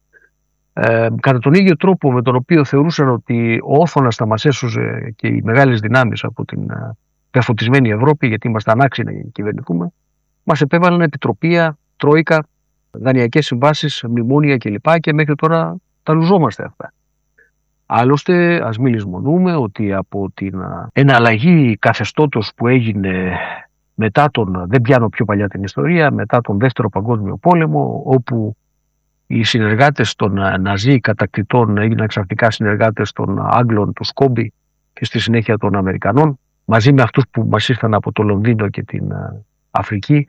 Κατά τον ίδιο τρόπο με τον οποίο θεωρούσαν ότι ο Όθωνας θα μας έσωζε και οι μεγάλες δυνάμεις από την πεφωτισμένη Ευρώπη, γιατί είμαστε ανάξιοι να κυβερνηθούμε, μας επέβαλαν επιτροπία, τρόικα, δανειακές συμβάσεις, μνημόνια κλπ. Και μέχρι τώρα τα λουζόμαστε αυτά. Άλλωστε, ας μην λησμονούμε ότι από την εναλλαγή καθεστώτος που έγινε μετά δεν πιάνω πιο παλιά την ιστορία, μετά τον Δεύτερο Παγκόσμιο Πόλεμο, όπου οι συνεργάτες των Ναζί κατακτητών έγιναν ξαφνικά συνεργάτες των Άγγλων, του Σκόμπι και στη συνέχεια των Αμερικανών, μαζί με αυτούς που μας ήρθαν από το Λονδίνο και την Αφρική,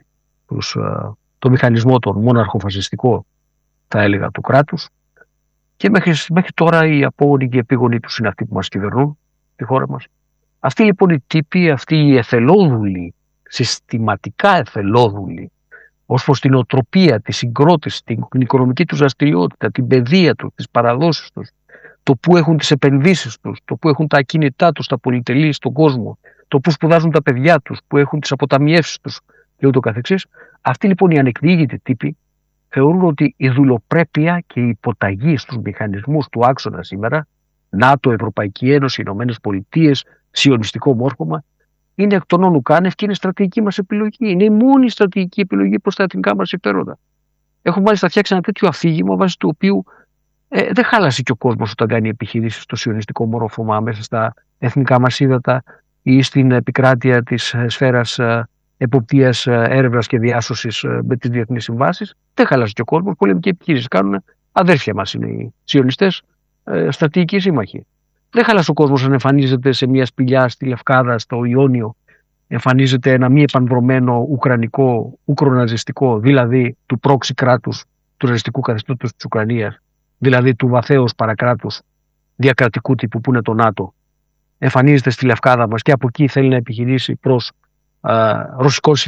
το μηχανισμό τον μοναρχοφασιστικό, θα έλεγα, του κράτους. Και μέχρι τώρα οι απόγονοι και οι επίγονοι τους είναι αυτοί που μας κυβερνούν στη χώρα μας. Αυτοί λοιπόν οι τύποι, αυτοί οι εθελόδουλοι, συστηματικά εθελόδουλοι, ως προς την οτροπία, τη συγκρότηση, την οικονομική τους δραστηριότητα, την παιδεία τους, τις παραδόσεις τους, το που έχουν τις επενδύσεις τους, το που έχουν τα ακίνητά τους, τα πολυτελή στον κόσμο, το που σπουδάζουν τα παιδιά τους, που έχουν τις αποταμιεύσεις τους και ούτω καθεξής. Αυτοί λοιπόν οι ανεκδιήγητοι τύποι θεωρούν ότι η δουλοπρέπεια και η υποταγή στους μηχανισμούς του άξονα σήμερα, ΝΑΤΟ, Ευρωπαϊκή Ένωση, Ηνωμένες Πολιτείες, σιωνιστικό μόρφωμα, είναι εκ των όνου κάνευ και είναι στρατηγική μας επιλογή. Είναι η μόνη στρατηγική επιλογή προς τα εθνικά μας συμφέροντα. Έχουμε μάλιστα φτιάξει ένα τέτοιο αφήγημα βάσει του οποίου δεν χάλασε και ο κόσμος όταν κάνει επιχειρήσεις στο σιωνιστικό μόρφωμα μέσα στα εθνικά μας ύδατα ή στην επικράτεια της σφαίρας εποπτείας, έρευνας και διάσωσης με τις διεθνείς συμβάσεις. Δεν χάλασε και ο κόσμος. Πολεμική επιχείρηση κάνουν. Αδέρφια μας είναι οι σιωνιστές, στρατηγικοί σύμμαχοι. Δεν χάλασε ο κόσμος αν εμφανίζεται σε μια σπηλιά στη Λευκάδα, στο Ιόνιο, εμφανίζεται ένα μη επανδρωμένο ουκρανικό, ουκροναζιστικό, δηλαδή του πρόξι κράτους, του ναζιστικού καθεστώτος της Ουκρανίας, δηλαδή του βαθέως παρακράτους διακρατικού τύπου που είναι το ΝΑΤΟ. Εμφανίζεται στη Λευκάδα μας και από εκεί θέλει να επιχειρήσει προς ρωσικό